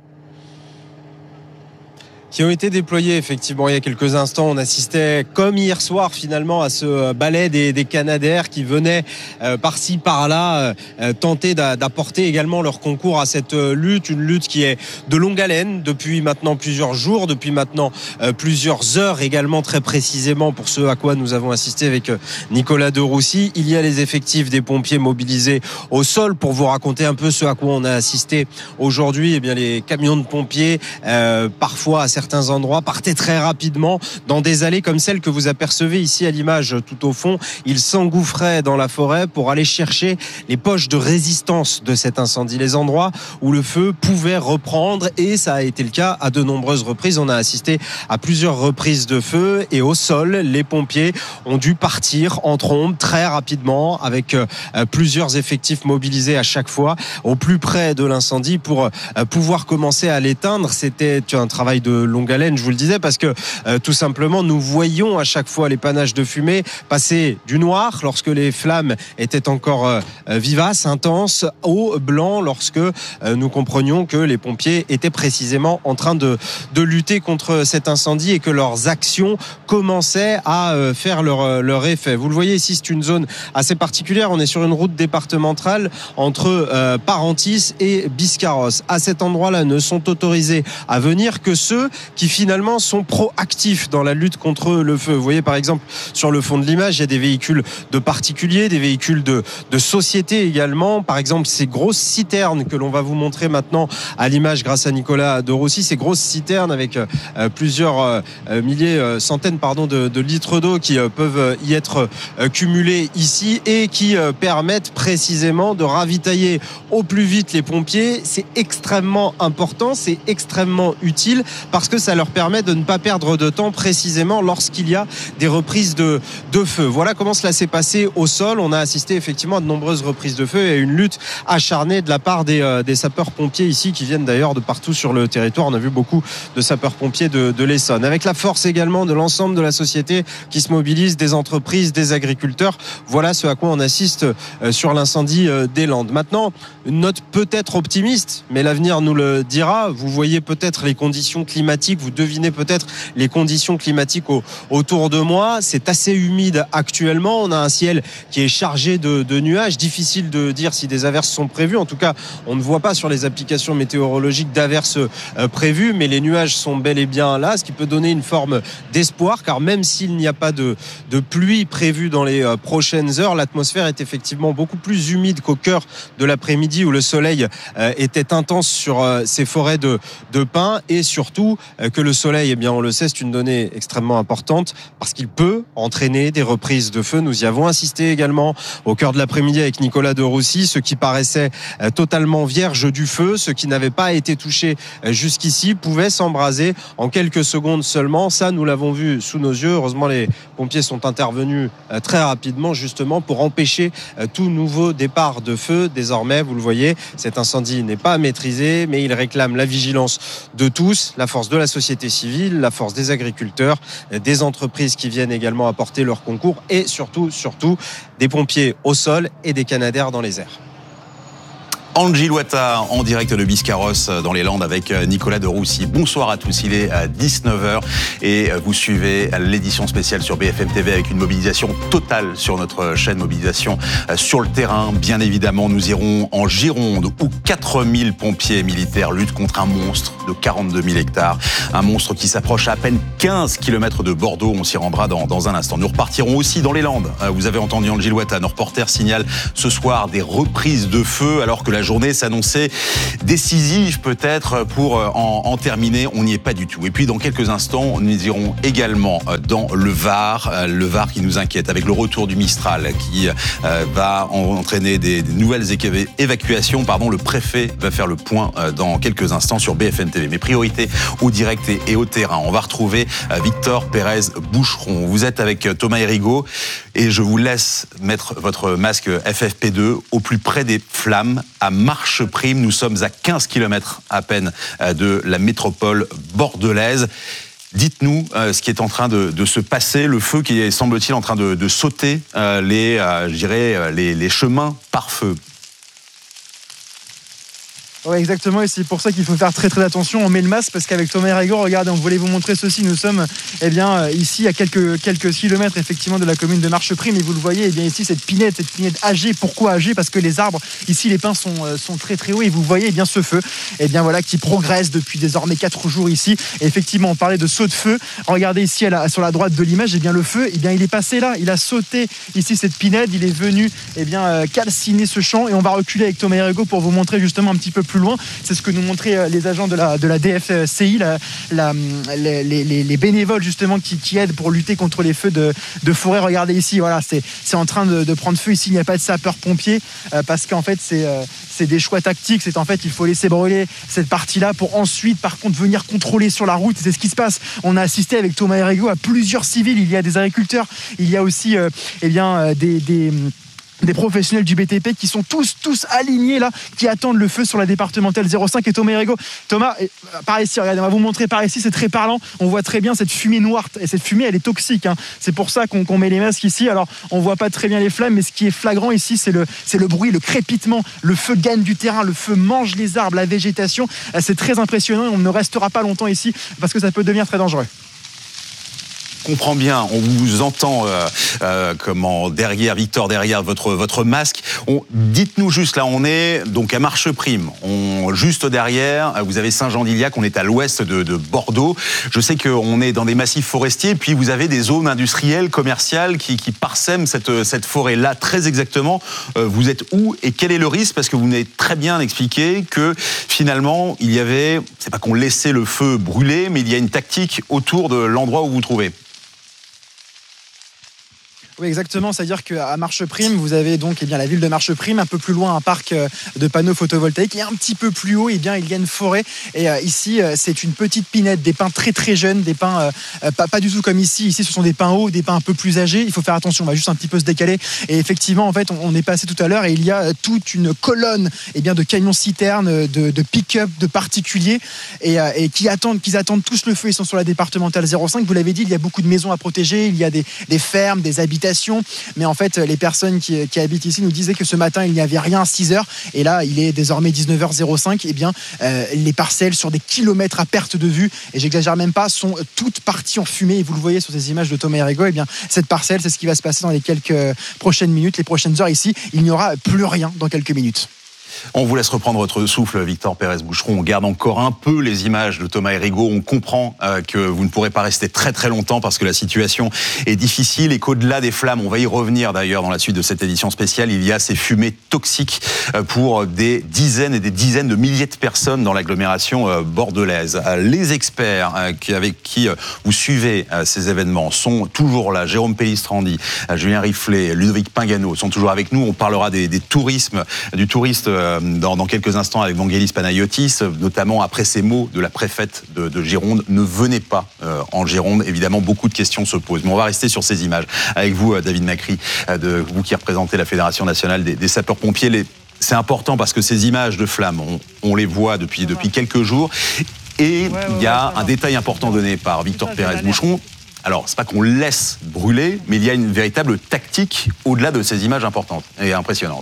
Qui ont été déployés effectivement il y a quelques instants. On assistait comme hier soir finalement à ce ballet des, des Canadair qui venaient euh, par-ci par-là euh, tenter d'apporter également leur concours à cette lutte, une lutte qui est de longue haleine depuis maintenant plusieurs jours, depuis maintenant euh, plusieurs heures également très précisément pour ce à quoi nous avons assisté avec Nicolas de Roussy. Il y a les effectifs des pompiers mobilisés au sol pour vous raconter un peu ce à quoi on a assisté aujourd'hui. Eh bien les camions de pompiers euh, parfois à certains endroits partaient très rapidement dans des allées comme celle que vous apercevez ici à l'image tout au fond. Ils s'engouffraient dans la forêt pour aller chercher les poches de résistance de cet incendie, les endroits où le feu pouvait reprendre, et ça a été le cas à de nombreuses reprises. On a assisté à plusieurs reprises de feu, et au sol, les pompiers ont dû partir en trombe très rapidement avec euh, plusieurs effectifs mobilisés à chaque fois au plus près de l'incendie pour euh, pouvoir commencer à l'éteindre. C'était un travail de longue haleine, je vous le disais, parce que euh, tout simplement nous voyions à chaque fois les panaches de fumée passer du noir lorsque les flammes étaient encore euh, vivaces, intenses, au blanc lorsque euh, nous comprenions que les pompiers étaient précisément en train de, de lutter contre cet incendie et que leurs actions commençaient à euh, faire leur, leur effet. Vous le voyez ici, c'est une zone assez particulière. On est sur une route départementale entre euh, Parentis et Biscarrosse. À cet endroit-là, ne sont autorisés à venir que ceux qui finalement sont proactifs dans la lutte contre le feu. Vous voyez par exemple sur le fond de l'image, il y a des véhicules de particuliers, des véhicules de, de société également. Par exemple, ces grosses citernes que l'on va vous montrer maintenant à l'image grâce à Nicolas de Roussy, ces grosses citernes avec euh, plusieurs euh, milliers, euh, centaines pardon, de, de litres d'eau qui euh, peuvent y être euh, cumulés ici et qui euh, permettent précisément de ravitailler au plus vite les pompiers. C'est extrêmement important, c'est extrêmement utile parce que ça leur permet de ne pas perdre de temps précisément lorsqu'il y a des reprises de, de feu. Voilà comment cela s'est passé au sol. On a assisté effectivement à de nombreuses reprises de feu et à une lutte acharnée de la part des, euh, des sapeurs-pompiers ici qui viennent d'ailleurs de partout sur le territoire. On a vu beaucoup de sapeurs-pompiers de, de l'Essonne. Avec la force également de l'ensemble de la société qui se mobilise, des entreprises, des agriculteurs. Voilà ce à quoi on assiste euh, sur l'incendie euh, des Landes. Maintenant, une note peut-être optimiste, mais l'avenir nous le dira. Vous voyez peut-être les conditions climatiques, vous devinez peut-être les conditions climatiques au, autour de moi. C'est assez humide actuellement. On a un ciel qui est chargé de, de nuages. Difficile de dire si des averses sont prévues. En tout cas, on ne voit pas sur les applications météorologiques d'averses euh, prévues, mais les nuages sont bel et bien là, ce qui peut donner une forme d'espoir, car même s'il n'y a pas de, de pluie prévue dans les euh, prochaines heures, l'atmosphère est effectivement beaucoup plus humide qu'au cœur de l'après-midi où le soleil euh, était intense sur euh, ces forêts de, de pins, et surtout que le soleil, eh bien, on le sait, c'est une donnée extrêmement importante parce qu'il peut entraîner des reprises de feu. Nous y avons assisté également au cœur de l'après-midi avec Nicolas de Roussy, ce qui paraissait totalement vierge du feu, ce qui n'avait pas été touché jusqu'ici pouvait s'embraser en quelques secondes seulement. Ça, nous l'avons vu sous nos yeux. Heureusement, les pompiers sont intervenus très rapidement justement pour empêcher tout nouveau départ de feu. Désormais, vous le voyez, cet incendie n'est pas maîtrisé, mais il réclame la vigilance de tous, la force de la société civile, la force des agriculteurs, des entreprises qui viennent également apporter leur concours et surtout, surtout, des pompiers au sol et des canadaires dans les airs. Angie Loata en direct de Biscarrosse dans les Landes avec Nicolas de Roussy. Bonsoir à tous, il est à dix-neuf heures et vous suivez l'édition spéciale sur B F M T V avec une mobilisation totale sur notre chaîne, mobilisation sur le terrain. Bien évidemment, nous irons en Gironde où quatre mille pompiers militaires luttent contre un monstre de quarante-deux mille hectares. Un monstre qui s'approche à à peine quinze kilomètres de Bordeaux. On s'y rendra dans, dans un instant. Nous repartirons aussi dans les Landes. Vous avez entendu Angie Loata, nos reporters signalent ce soir des reprises de feu alors que la journée s'annonçait décisive peut-être pour en, en terminer. On n'y est pas du tout. Et puis dans quelques instants, nous irons également dans le Var, le Var qui nous inquiète avec le retour du Mistral qui euh, va entraîner des, des nouvelles évacuations. Pardon, le préfet va faire le point euh, dans quelques instants sur B F M T V. Mes priorités au direct et, et au terrain. On va retrouver euh, Victor Pérez Boucheron. Vous êtes avec euh, Thomas Hérigaud et je vous laisse mettre votre masque F F P deux au plus près des flammes à Marche Prime. Nous sommes à quinze kilomètres à peine de la métropole bordelaise. Dites-nous euh, ce qui est en train de, de se passer, le feu qui est, semble-t-il, en train de, de sauter euh, les, euh, je dirais, les, les chemins par feu. Oui, exactement, et c'est pour ça qu'il faut faire très très attention. On met le masque parce qu'avec Thomas Hérigaud, regardez, on voulait vous montrer ceci. Nous sommes eh bien, ici à quelques, quelques kilomètres effectivement de la commune de Marcheprime et vous le voyez, eh bien, ici cette pinette, cette pinette âgée. Pourquoi âgée? Parce que les arbres, ici les pins sont, sont très très hauts et vous voyez eh bien, ce feu eh bien, voilà, qui progresse depuis désormais quatre jours ici. Et effectivement, on parlait de saut de feu. Regardez ici à la, sur la droite de l'image, eh bien, le feu, eh bien, il est passé là, il a sauté ici cette pinette, il est venu eh bien, calciner ce champ et on va reculer avec Thomas Hérigaud pour vous montrer justement un petit peu plus loin. C'est ce que nous montraient les agents de la, de la D F C I, la, la, les, les, les bénévoles justement qui, qui aident pour lutter contre les feux de, de forêt. Regardez ici, voilà, c'est, c'est en train de, de prendre feu. Ici, il n'y a pas de sapeurs-pompiers euh, parce qu'en fait, c'est, euh, c'est des choix tactiques. C'est en fait, il faut laisser brûler cette partie-là pour ensuite, par contre, venir contrôler sur la route. C'est ce qui se passe. On a assisté avec Thomas Hérigaud à plusieurs civils. Il y a des agriculteurs, il y a aussi euh, eh bien, des... des des professionnels du B T P qui sont tous tous alignés là, qui attendent le feu sur la départementale zéro cinq. Et Thomas Hérigaud, Thomas, par ici, regardez, on va vous montrer par ici, c'est très parlant, on voit très bien cette fumée noire, et cette fumée elle est toxique, hein. C'est pour ça qu'on, qu'on met les masques ici. Alors on voit pas très bien les flammes, mais ce qui est flagrant ici, c'est le, c'est le bruit, le crépitement, le feu gagne du terrain, le feu mange les arbres, la végétation, c'est très impressionnant et on ne restera pas longtemps ici parce que ça peut devenir très dangereux. Comprends bien, on vous entend euh, euh, comment derrière Victor, derrière votre votre masque. On, dites-nous juste là, on est donc à Marcheprime, on juste derrière. Vous avez Saint-Jean-d'Iliac, on est à l'ouest de, de Bordeaux. Je sais qu'on est dans des massifs forestiers, puis vous avez des zones industrielles, commerciales qui, qui parsèment cette cette forêt là. Très exactement, euh, vous êtes où et quel est le risque? Parce que vous venez très bien expliqué que finalement il y avait, c'est pas qu'on laissait le feu brûler, mais il y a une tactique autour de l'endroit où vous vous trouvez. Oui, exactement. C'est-à-dire qu'à Marcheprime, vous avez donc eh bien, la ville de Marcheprime, un peu plus loin un parc de panneaux photovoltaïques, et un petit peu plus haut, eh bien, il y a une forêt. Et euh, ici, c'est une petite pinette, des pins très très jeunes, des pins euh, pas, pas du tout comme ici. Ici, ce sont des pins hauts, des pins un peu plus âgés. Il faut faire attention, on va juste un petit peu se décaler. Et effectivement, en fait, on, on est passé tout à l'heure et il y a toute une colonne eh bien, de camions-citernes, de, de pick-up, de particuliers, et, euh, et qui attendent, qu'ils attendent tous le feu. Ils sont sur la départementale zéro cinq. Vous l'avez dit, il y a beaucoup de maisons à protéger, il y a des, des fermes, des habitations. Mais en fait, les personnes qui, qui habitent ici nous disaient que ce matin, il n'y avait rien à six heures. Et là, il est désormais dix-neuf heures zéro cinq. Eh bien, euh, les parcelles sur des kilomètres à perte de vue, et j'exagère même pas, sont toutes parties en fumée. Et vous le voyez sur ces images de Thomas Hérigaud. Eh bien, cette parcelle, c'est ce qui va se passer dans les quelques prochaines minutes, les prochaines heures ici. Il n'y aura plus rien dans quelques minutes. On vous laisse reprendre votre souffle, Victor Pérez-Boucheron. On garde encore un peu les images de Thomas Hérigaud. On comprend euh, que vous ne pourrez pas rester très très longtemps parce que la situation est difficile et qu'au-delà des flammes, on va y revenir d'ailleurs dans la suite de cette édition spéciale, il y a ces fumées toxiques euh, pour des dizaines et des dizaines de milliers de personnes dans l'agglomération euh, bordelaise. Euh, les experts euh, qui, avec qui euh, vous suivez euh, ces événements sont toujours là. Jérôme Pellistrandi, euh, Julien Riflet, Ludovic Pingano sont toujours avec nous. On parlera des, des tourismes, du touriste euh, Dans, dans quelques instants avec Vangelis Panayotis, notamment après ces mots de la préfète de, de Gironde. Ne venez pas euh, en Gironde. Évidemment, beaucoup de questions se posent. Mais on va rester sur ces images. Avec vous, David Macri, euh, de, vous qui représentez la Fédération nationale des, des sapeurs-pompiers. Les, c'est important parce que ces images de flammes, on, on les voit depuis, depuis quelques jours. Et il ouais, ouais, y a ouais, un détail important donné par Victor Pérez-Boucheron. Alors, c'est pas qu'on laisse brûler, mais il y a une véritable tactique au-delà de ces images importantes et impressionnantes.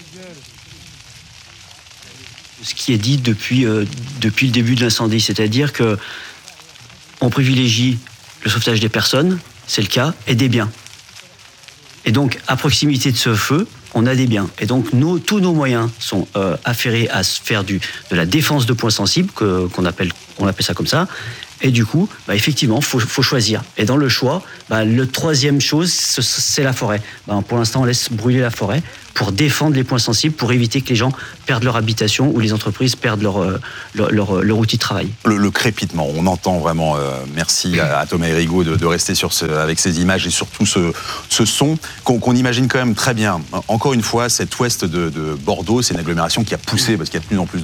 Ce qui est dit depuis, euh, depuis le début de l'incendie, c'est-à-dire que on privilégie le sauvetage des personnes, c'est le cas, et des biens. Et donc, à proximité de ce feu, on a des biens. Et donc, nos, tous nos moyens sont euh, affairés à faire du, de la défense de points sensibles, que, qu'on appelle, on appelle ça comme ça. Et du coup, bah, effectivement, il faut, faut choisir. Et dans le choix, bah, le troisième chose, c'est la forêt. Bah, pour l'instant, on laisse brûler la forêt pour défendre les points sensibles, pour éviter que les gens perdent leur habitation ou les entreprises perdent leur, leur, leur, leur outil de travail. Le, le crépitement, on entend vraiment, euh, merci à, à Thomas Hérigaud de, de rester sur ce, avec ces images et surtout ce, ce son qu'on, qu'on imagine quand même très bien. Encore une fois, cet ouest de, de Bordeaux, c'est une agglomération qui a poussé parce qu'il y a de plus en plus